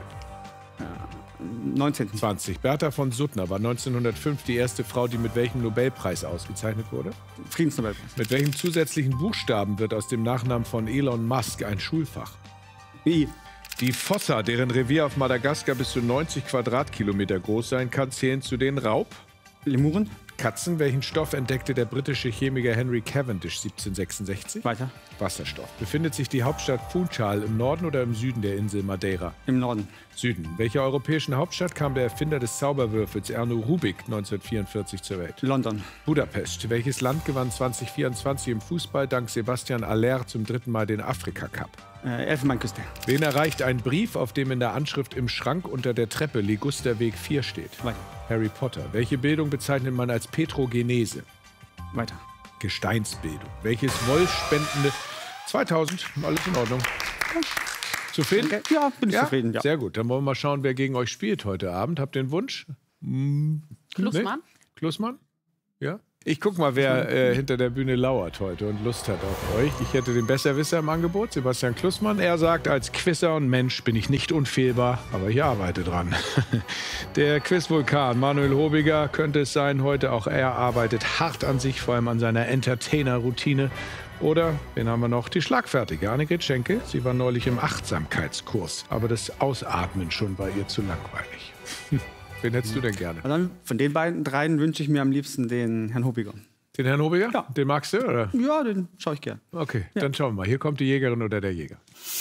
19. 20. Bertha von Suttner war 1905 die erste Frau, die mit welchem Nobelpreis ausgezeichnet wurde? Friedensnobelpreis. Mit welchem zusätzlichen Buchstaben wird aus dem Nachnamen von Elon Musk ein Schulfach? I. Die Fossa, deren Revier auf Madagaskar bis zu 90 Quadratkilometer groß sein kann, zählen zu den Lemuren. Katzen. Welchen Stoff entdeckte der britische Chemiker Henry Cavendish 1766? Weiter. Wasserstoff. Befindet sich die Hauptstadt Funchal im Norden oder im Süden der Insel Madeira? Im Norden. Süden. Welcher europäischen Hauptstadt kam der Erfinder des Zauberwürfels Erno Rubik 1944 zur Welt? London. Budapest. Welches Land gewann 2024 im Fußball dank Sebastian Aller zum 3. Mal den Afrika-Cup? Elfenbeinküste. Wen erreicht ein Brief, auf dem in der Anschrift im Schrank unter der Treppe Ligusterweg 4 steht? Weiter. Harry Potter. Welche Bildung bezeichnet man als Petrogenese? Weiter. Gesteinsbildung. Welches wollspendende... 2000, alles in Ordnung. Zufrieden? Okay. Ja, bin ich zufrieden. Ja. Sehr gut. Dann wollen wir mal schauen, wer gegen euch spielt heute Abend. Habt ihr einen Wunsch? Klussmann? Nee? Klussmann? Ja? Ich guck mal, wer hinter der Bühne lauert heute und Lust hat auf euch. Ich hätte den Besserwisser im Angebot, Sebastian Klussmann. Er sagt, als Quizzer und Mensch bin ich nicht unfehlbar, aber ich arbeite dran. Der Quizvulkan Manuel Hobiger könnte es sein heute. Auch er arbeitet hart an sich, vor allem an seiner Entertainer-Routine. Oder, wen haben wir noch? Die Schlagfertige Annegret Schenkel. Sie war neulich im Achtsamkeitskurs. Aber das Ausatmen schon war ihr zu langweilig. Wen hättest du denn gerne? Und dann von den beiden dreien wünsche ich mir am liebsten den Herrn Hobiger. Den Herrn Hobiger? Ja. Den magst du, oder? Ja, den schaue ich gern. Okay, dann schauen wir mal. Hier kommt die Jägerin oder der Jäger.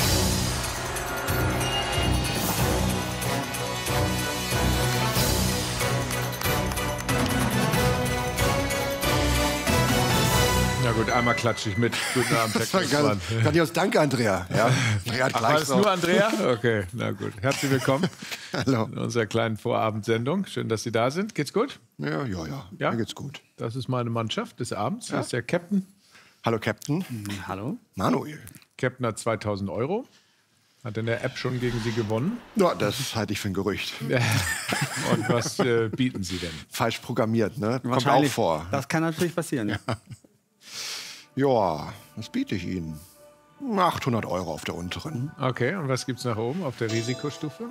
Na gut, einmal klatsche ich mit. Guten Abend, Herr Klussmann. Grandios, danke, Andrea. Ja, Andrea hat war das nur Andrea? Okay, na gut. Herzlich willkommen Hallo. in unserer kleinen Vorabendsendung. Schön, dass Sie da sind. Geht's gut? Ja, mir geht's gut. Das ist meine Mannschaft des Abends. Das ist der Captain. Hallo, Captain. Hallo. Manuel. Captain hat 2000 €. Hat in der App schon gegen Sie gewonnen. Ja, das halte ich für ein Gerücht. Und was bieten Sie denn? Falsch programmiert, ne? Kommt auch Wahrscheinlich. vor. Das kann natürlich passieren. Ja. Ja, was biete ich Ihnen? 800 € auf der unteren. Okay, und was gibt's nach oben auf der Risikostufe?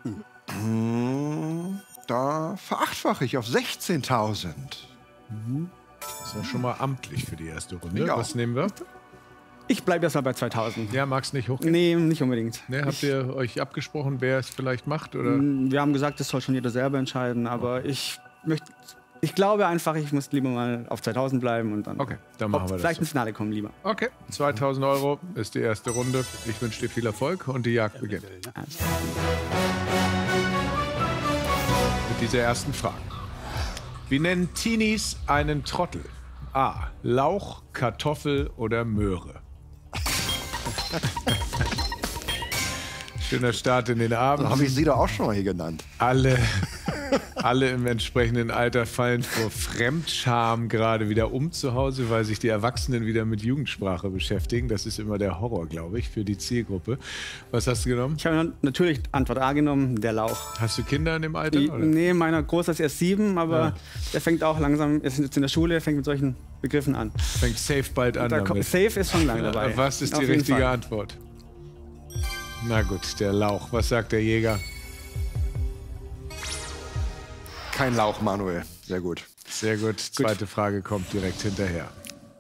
Da verachtfache ich auf 16.000. Das war schon mal amtlich für die erste Runde. Ja. Was nehmen wir? Ich bleibe erstmal bei 2000. Ja, magst nicht hochgehen? Nee, nicht unbedingt. Nee, habt ihr euch abgesprochen, wer es vielleicht macht? Oder? Wir haben gesagt, das soll schon jeder selber entscheiden, aber ich glaube einfach, ich muss lieber mal auf 2000 bleiben und dann, dann machen wir das vielleicht so. ins Finale kommen lieber. Okay, 2000 € ist die erste Runde. Ich wünsche dir viel Erfolg und die Jagd beginnt. Mit dieser ersten Frage. Wie nennen Teenies einen Trottel? A. Lauch, Kartoffel oder Möhre? Schöner Start in den Abend. Habe ich Sie da auch schon mal hier genannt. Alle im entsprechenden Alter fallen vor Fremdscham gerade wieder um zu Hause, weil sich die Erwachsenen wieder mit Jugendsprache beschäftigen. Das ist immer der Horror, glaube ich, für die Zielgruppe. Was hast du genommen? Ich habe natürlich Antwort A genommen, der Lauch. Hast du Kinder in dem Alter? Oder? Nee, meiner Großer ist erst 7, aber der fängt auch langsam, er ist jetzt in der Schule, fängt mit solchen Begriffen an. Fängt safe bald an damit. Safe ist schon lange dabei. Was ist Auf die jeden richtige Fall. Antwort? Na gut, der Lauch. Was sagt der Jäger? Kein Lauch, Manuel. Sehr gut. Sehr gut. Zweite Frage kommt direkt hinterher.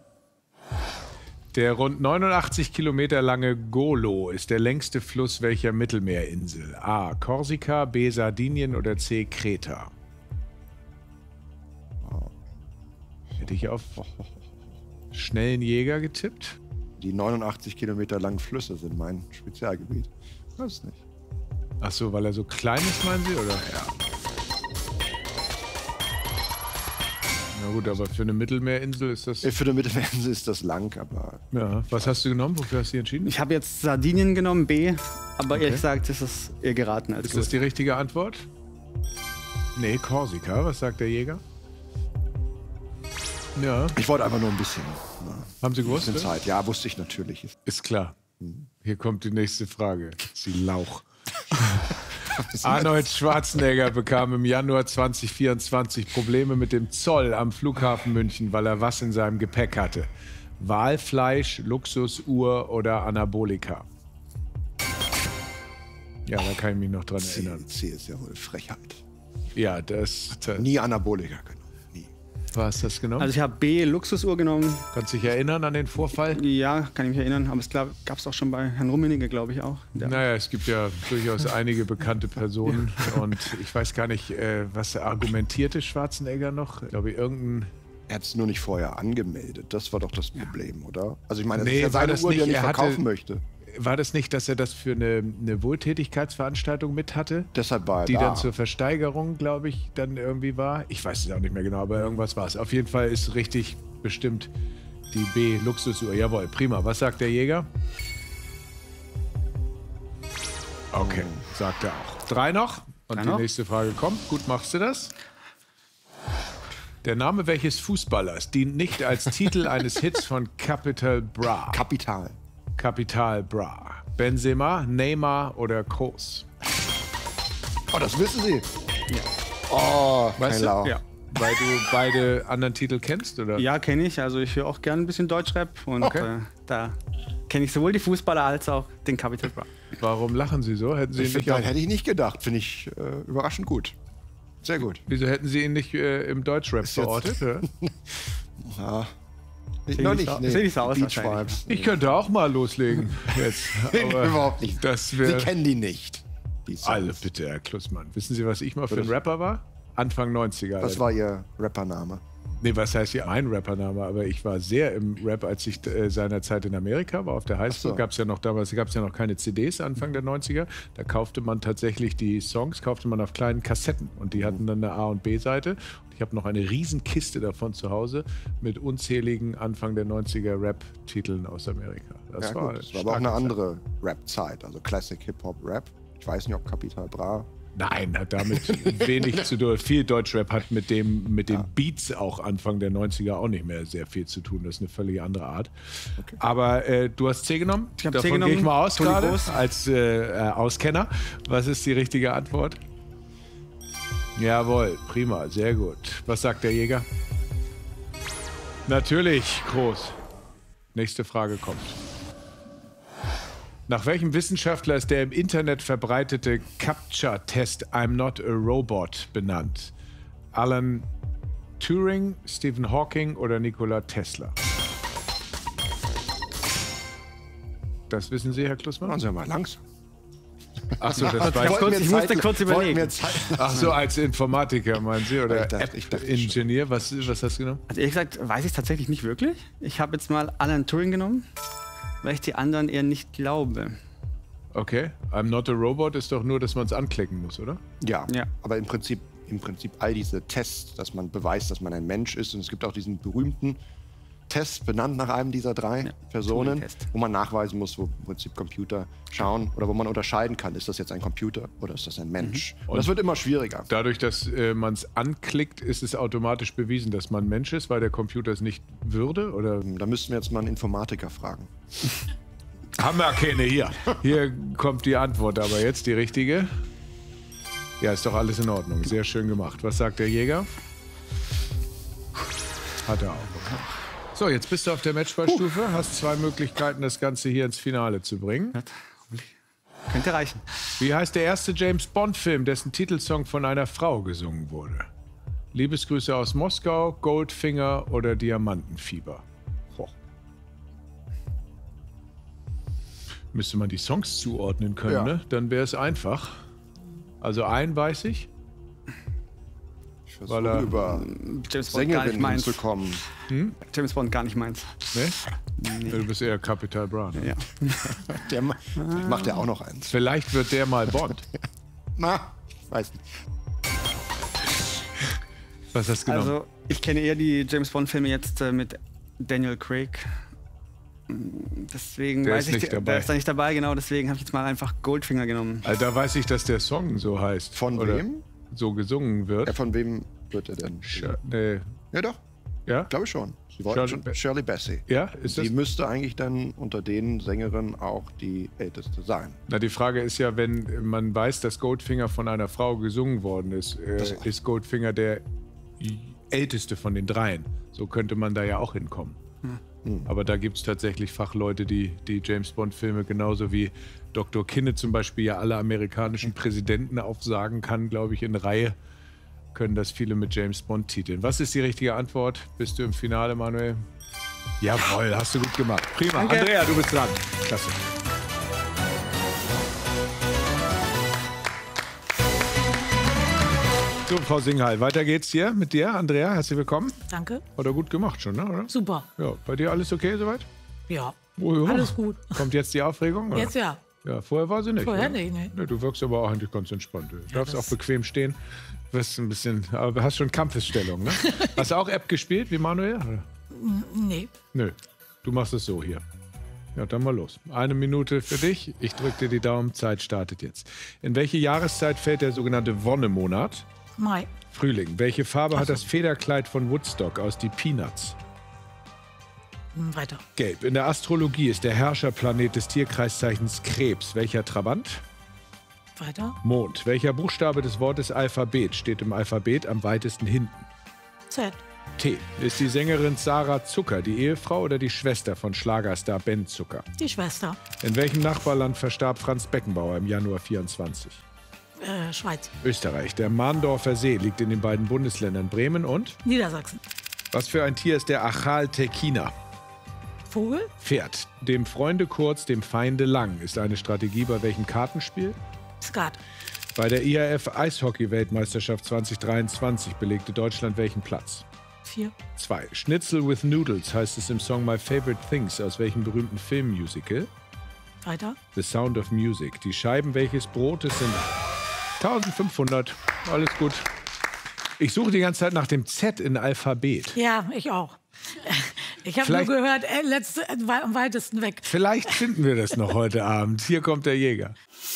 Der rund 89 Kilometer lange Golo ist der längste Fluss welcher Mittelmeerinsel? A. Korsika, B. Sardinien oder C. Kreta? Hätte ich auf schnellen Jäger getippt? Die 89 Kilometer langen Flüsse sind mein Spezialgebiet. Weiß nicht. Ach so, weil er so klein ist, meinen Sie? Oder? Ja. Na gut, aber für eine Mittelmeerinsel ist das... Für eine Mittelmeerinsel ist das lang, aber... Ja, was hast du genommen? Wofür hast du dich entschieden? Ich habe jetzt Sardinien genommen, B, aber ehrlich gesagt ist es eher geraten als Ist das die richtige Antwort? Nee, Korsika. Was sagt der Jäger? Ja. Ich wollte einfach nur ein bisschen. Haben Sie gewusst? Ein bisschen Zeit. Ja, wusste ich natürlich. Ist klar. Hier kommt die nächste Frage. Sie Lauch. Arnold Schwarzenegger bekam im Januar 2024 Probleme mit dem Zoll am Flughafen München, weil er was in seinem Gepäck hatte. Walfleisch, Luxusuhr oder Anabolika? Ja, da kann ich mich noch dran erinnern. C ist ja wohl Frechheit. Ja, das... Nie Anabolika genommen. Was hast du das genommen? Also ich habe B, Luxusuhr genommen. Kannst du dich erinnern an den Vorfall? Ja, kann ich mich erinnern. Aber es gab es auch schon bei Herrn Rummenigge, glaube ich auch. Naja, es gibt ja durchaus einige bekannte Personen. Und ich weiß gar nicht, was argumentierte Schwarzenegger noch? Ich glaube, irgendein... Er hat es nur nicht vorher angemeldet. Das war doch das Problem, oder? Also ich meine, das Nee, ist ja seine war das Uhr, die er nicht. nicht Er hatte- verkaufen möchte. War das nicht, dass er das für eine Wohltätigkeitsveranstaltung mit hatte? Deshalb war er Die da. dann zur Versteigerung, glaube ich, dann irgendwie war. Ich weiß es auch nicht mehr genau, aber irgendwas war es. Auf jeden Fall ist richtig bestimmt die B-Luxusuhr. Jawohl, prima. Was sagt der Jäger? Okay, sagt er auch. 3 noch. Und die nächste Frage kommt. Gut, machst du das? Der Name welches Fußballers dient nicht als Titel eines Hits von Capital Bra? Capital Bra. Benzema, Neymar oder Kroos? Oh, das wissen Sie. Ja. Oh, Weißt du? Ja. Weil du beide anderen Titel kennst, oder? Ja, kenne ich. Also ich höre auch gerne ein bisschen Deutschrap. Und Okay. da kenne ich sowohl die Fußballer als auch den Capital Bra. Warum lachen Sie so? Hätten Sie ihn nicht Hätte ich nicht gedacht. Finde ich überraschend gut. Sehr gut. Wieso hätten Sie ihn nicht im Deutschrap verortet? Oder? Ja. Noch nicht. Nee. Nicht so aus, Beach Vibes. Ich könnte auch mal loslegen jetzt. Aber überhaupt nicht. Das Sie wär, kennen die nicht. alle bitte, Herr Klussmann. Wissen Sie, was ich mal für ein Rapper war? Anfang 90er. Was war Ihr Rappername? Nee, was heißt ja mein Rappername? Aber ich war sehr im Rap, als ich seinerzeit in Amerika war, auf der Highschool. Damals gab es ja noch keine CDs, Anfang der 90er. Da kaufte man tatsächlich die Songs, auf kleinen Kassetten. Und die hatten dann eine A- und B-Seite. Und ich habe noch eine riesen Kiste davon zu Hause mit unzähligen Anfang der 90er Rap-Titeln aus Amerika. Das war aber auch eine andere Rap-Zeit, also Classic Hip-Hop-Rap. Ich weiß nicht, ob Capital Bra. Nein, hat damit wenig zu tun. Viel Deutschrap hat mit den Beats auch Anfang der 90er auch nicht mehr sehr viel zu tun. Das ist eine völlig andere Art. Okay. Aber du hast C genommen? Ich habe Davon C genommen. Gehe ich mal aus Toni gerade Kroos. als Auskenner. Was ist die richtige Antwort? Jawohl, prima, sehr gut. Was sagt der Jäger? Natürlich, Kroos. Nächste Frage kommt. Nach welchem Wissenschaftler ist der im Internet verbreitete CAPTCHA-Test I'm not a robot benannt? Alan Turing, Stephen Hawking oder Nikola Tesla? Das wissen Sie, Herr Klussmann? Machen Sie mal langsam. Achso, das war ich musste kurz überlegen. Achso, als Informatiker meinen Sie oder ich dachte Ingenieur? Was hast du genommen? Also ehrlich gesagt, weiß ich tatsächlich nicht wirklich. Ich habe jetzt mal Alan Turing genommen, weil ich die anderen eher nicht glaube. Okay, I'm not a robot ist doch nur, dass man es anklicken muss, oder? Ja, aber im Prinzip all diese Tests, dass man beweist, dass man ein Mensch ist. Und es gibt auch diesen berühmten Test, benannt nach einem dieser 3 Personen, wo man nachweisen muss, wo im Prinzip Computer schauen oder wo man unterscheiden kann, ist das jetzt ein Computer oder ist das ein Mensch. Und das wird immer schwieriger. Dadurch, dass man es anklickt, ist es automatisch bewiesen, dass man Mensch ist, weil der Computer es nicht würde? Oder? Da müssten wir jetzt mal einen Informatiker fragen. Haben wir keine hier. Hier kommt die Antwort, aber jetzt die richtige. Ja, ist doch alles in Ordnung. Sehr schön gemacht. Was sagt der Jäger? Hat er auch. So, jetzt bist du auf der Matchballstufe. Hast 2 Möglichkeiten, das Ganze hier ins Finale zu bringen. Könnte reichen. Wie heißt der erste James-Bond-Film, dessen Titelsong von einer Frau gesungen wurde? Liebesgrüße aus Moskau, Goldfinger oder Diamantenfieber? Müsste man die Songs zuordnen können, ne? Dann wäre es einfach. Also einen weiß ich. Ich versuche über James Bond gar nicht meins zu kommen. James Bond gar nicht meins. Nee? Du bist eher Capital Bra. Ne? Ja. Der macht ja auch noch eins. Vielleicht wird der mal Bond. Na, ich weiß nicht. Was hast du genommen? Also, ich kenne eher die James Bond-Filme jetzt mit Daniel Craig. Deswegen der weiß ist ich, nicht dabei. der ist da nicht dabei, genau. Deswegen habe ich jetzt mal einfach Goldfinger genommen. Also da weiß ich, dass der Song so heißt. Von oder wem? So gesungen wird. Ja, von wem wird er denn? Ja, doch. Ja? Glaube ich schon. Sie wollten schon Shirley Bassey. Ja, ist das? Die müsste eigentlich dann unter den Sängerinnen auch die älteste sein. Na, die Frage ist ja, wenn man weiß, dass Goldfinger von einer Frau gesungen worden ist, ist Goldfinger der älteste von den 3. So könnte man da ja auch hinkommen. Aber da gibt es tatsächlich Fachleute, die James-Bond-Filme genauso wie Dr. Kinne zum Beispiel ja alle amerikanischen Präsidenten aufsagen kann, glaube ich, in Reihe, können das viele mit James-Bond titeln. Was ist die richtige Antwort? Bist du im Finale, Manuel? Jawohl, hast du gut gemacht. Prima. Danke. Andrea, du bist dran. Klasse. So, Frau Singhal, weiter geht's hier mit dir. Andrea, herzlich willkommen. Danke. Hat er gut gemacht schon, ne? Oder? Super. Ja, bei dir alles okay soweit? Ja. Oh, ja. Alles gut. Kommt jetzt die Aufregung? Oder? Jetzt ja. Ja, vorher war sie nicht. Vorher oder? nicht, ne? Nee, du wirkst aber auch eigentlich ganz entspannt. Du darfst auch bequem stehen. Wirst ein bisschen, aber hast schon Kampfesstellung, ne? Hast du auch App gespielt wie Manuel? Oder? Nee. Nö. Du machst es so hier. Ja, dann mal los. 1 Minute für dich. Ich drücke dir die Daumen. Zeit startet jetzt. In welche Jahreszeit fällt der sogenannte Wonnemonat? Mai. Frühling. Welche Farbe hat das Federkleid von Woodstock aus die Peanuts? Weiter. Gelb. In der Astrologie ist der Herrscherplanet des Tierkreiszeichens Krebs. Welcher Trabant? Weiter. Mond. Welcher Buchstabe des Wortes Alphabet steht im Alphabet am weitesten hinten? Z. T. Ist die Sängerin Sarah Zucker die Ehefrau oder die Schwester von Schlagerstar Ben Zucker? Die Schwester. In welchem Nachbarland verstarb Franz Beckenbauer im Januar 24? Schweiz. Österreich. Der Mahndorfer See liegt in den beiden Bundesländern Bremen und Niedersachsen. Was für ein Tier ist der Achal Tekkiner? Vogel. Pferd. Dem Freunde kurz, dem Feinde lang ist eine Strategie bei welchem Kartenspiel? Skat. Bei der IAF Eishockey-Weltmeisterschaft 2023 belegte Deutschland welchen Platz? 4. 2. Schnitzel with Noodles heißt es im Song My Favorite Things aus welchem berühmten Filmmusical? Weiter. The Sound of Music. Die Scheiben welches Brotes sind 1500. Alles gut. Ich suche die ganze Zeit nach dem Z in Alphabet. Ja, ich auch. Ich habe nur gehört, am weitesten weg. Vielleicht finden wir das noch heute Abend. Hier kommt der Jäger.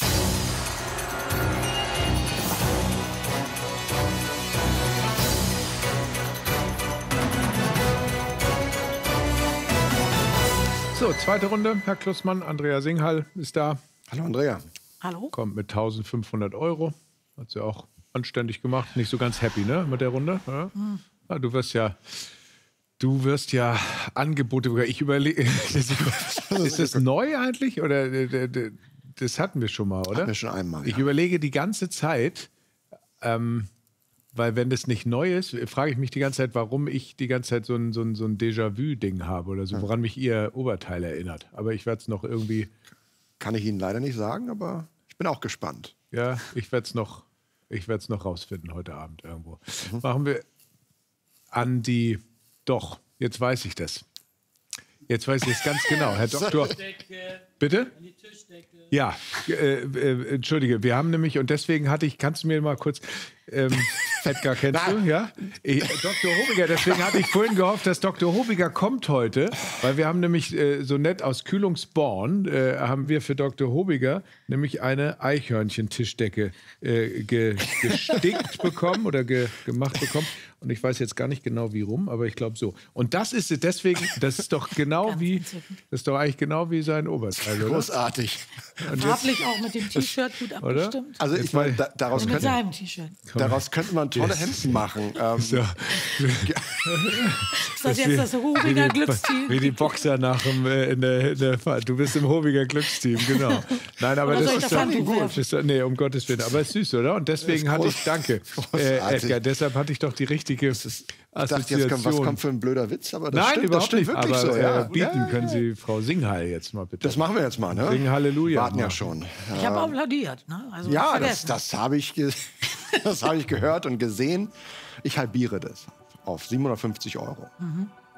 So, zweite Runde. Herr Klussmann, Andrea Singhal ist da. Hallo Andrea. Hallo. Kommt mit 1500 €. Hat sie auch anständig gemacht. Nicht so ganz happy, ne, mit der Runde. Ja? Ja, du wirst ja Angebote. Ich überlege. Ist das neu eigentlich? Oder das hatten wir schon mal, oder? Hatten wir schon einmal. Ich überlege die ganze Zeit, weil wenn das nicht neu ist, frage ich mich die ganze Zeit, warum ich die ganze Zeit so ein Déjà-vu-Ding habe oder so, woran mich Ihr Oberteil erinnert. Aber ich werde es noch irgendwie. Kann ich Ihnen leider nicht sagen, aber ich bin auch gespannt. Ja, ich werde es noch rausfinden heute Abend irgendwo. Machen wir an die. Doch, jetzt weiß ich das. Jetzt weiß ich es ganz genau. Herr Doktor. Bitte? Ja, entschuldige, wir haben nämlich, und deswegen kannst du mir mal kurz, Edgar kennst du, ja? Dr. Hobiger, deswegen hatte ich vorhin gehofft, dass Dr. Hobiger kommt heute, weil wir haben nämlich so nett aus Kühlungsborn, haben wir für Dr. Hobiger nämlich eine Eichhörnchen-Tischdecke gestickt bekommen oder gemacht bekommen. Und ich weiß jetzt gar nicht genau wie rum, aber ich glaube so. Und das ist deswegen, das ist doch eigentlich genau wie sein Oberteil, oder? Großartig. Farblich auch mit dem T-Shirt gut abgestimmt. Also ich meine, daraus mit seinem T-Shirt. könnte man tolle Hemden machen. So. Ist das jetzt das Hobiger Glücksteam? Wie die Boxer nach in der Fahrt. Du bist im Hobiger Glücksteam, genau. Nein, aber oder das ist doch gut. Nee, um Gottes Willen. Aber es ist süß, oder? Und deswegen hatte ich, danke, Edgar, deshalb hatte ich doch die richtige Assoziation. Ich dachte jetzt, was kommt für ein blöder Witz, aber das stimmt, überhaupt nicht. Wirklich aber so. Ja. Bieten können Sie Frau Singhal jetzt mal bitte. Das machen wir jetzt mal, ne? Singen Halleluja. Warten ja schon. Ich habe applaudiert. Ne? Also ja, das habe ich gehört und gesehen. Ich halbiere das auf 750 €.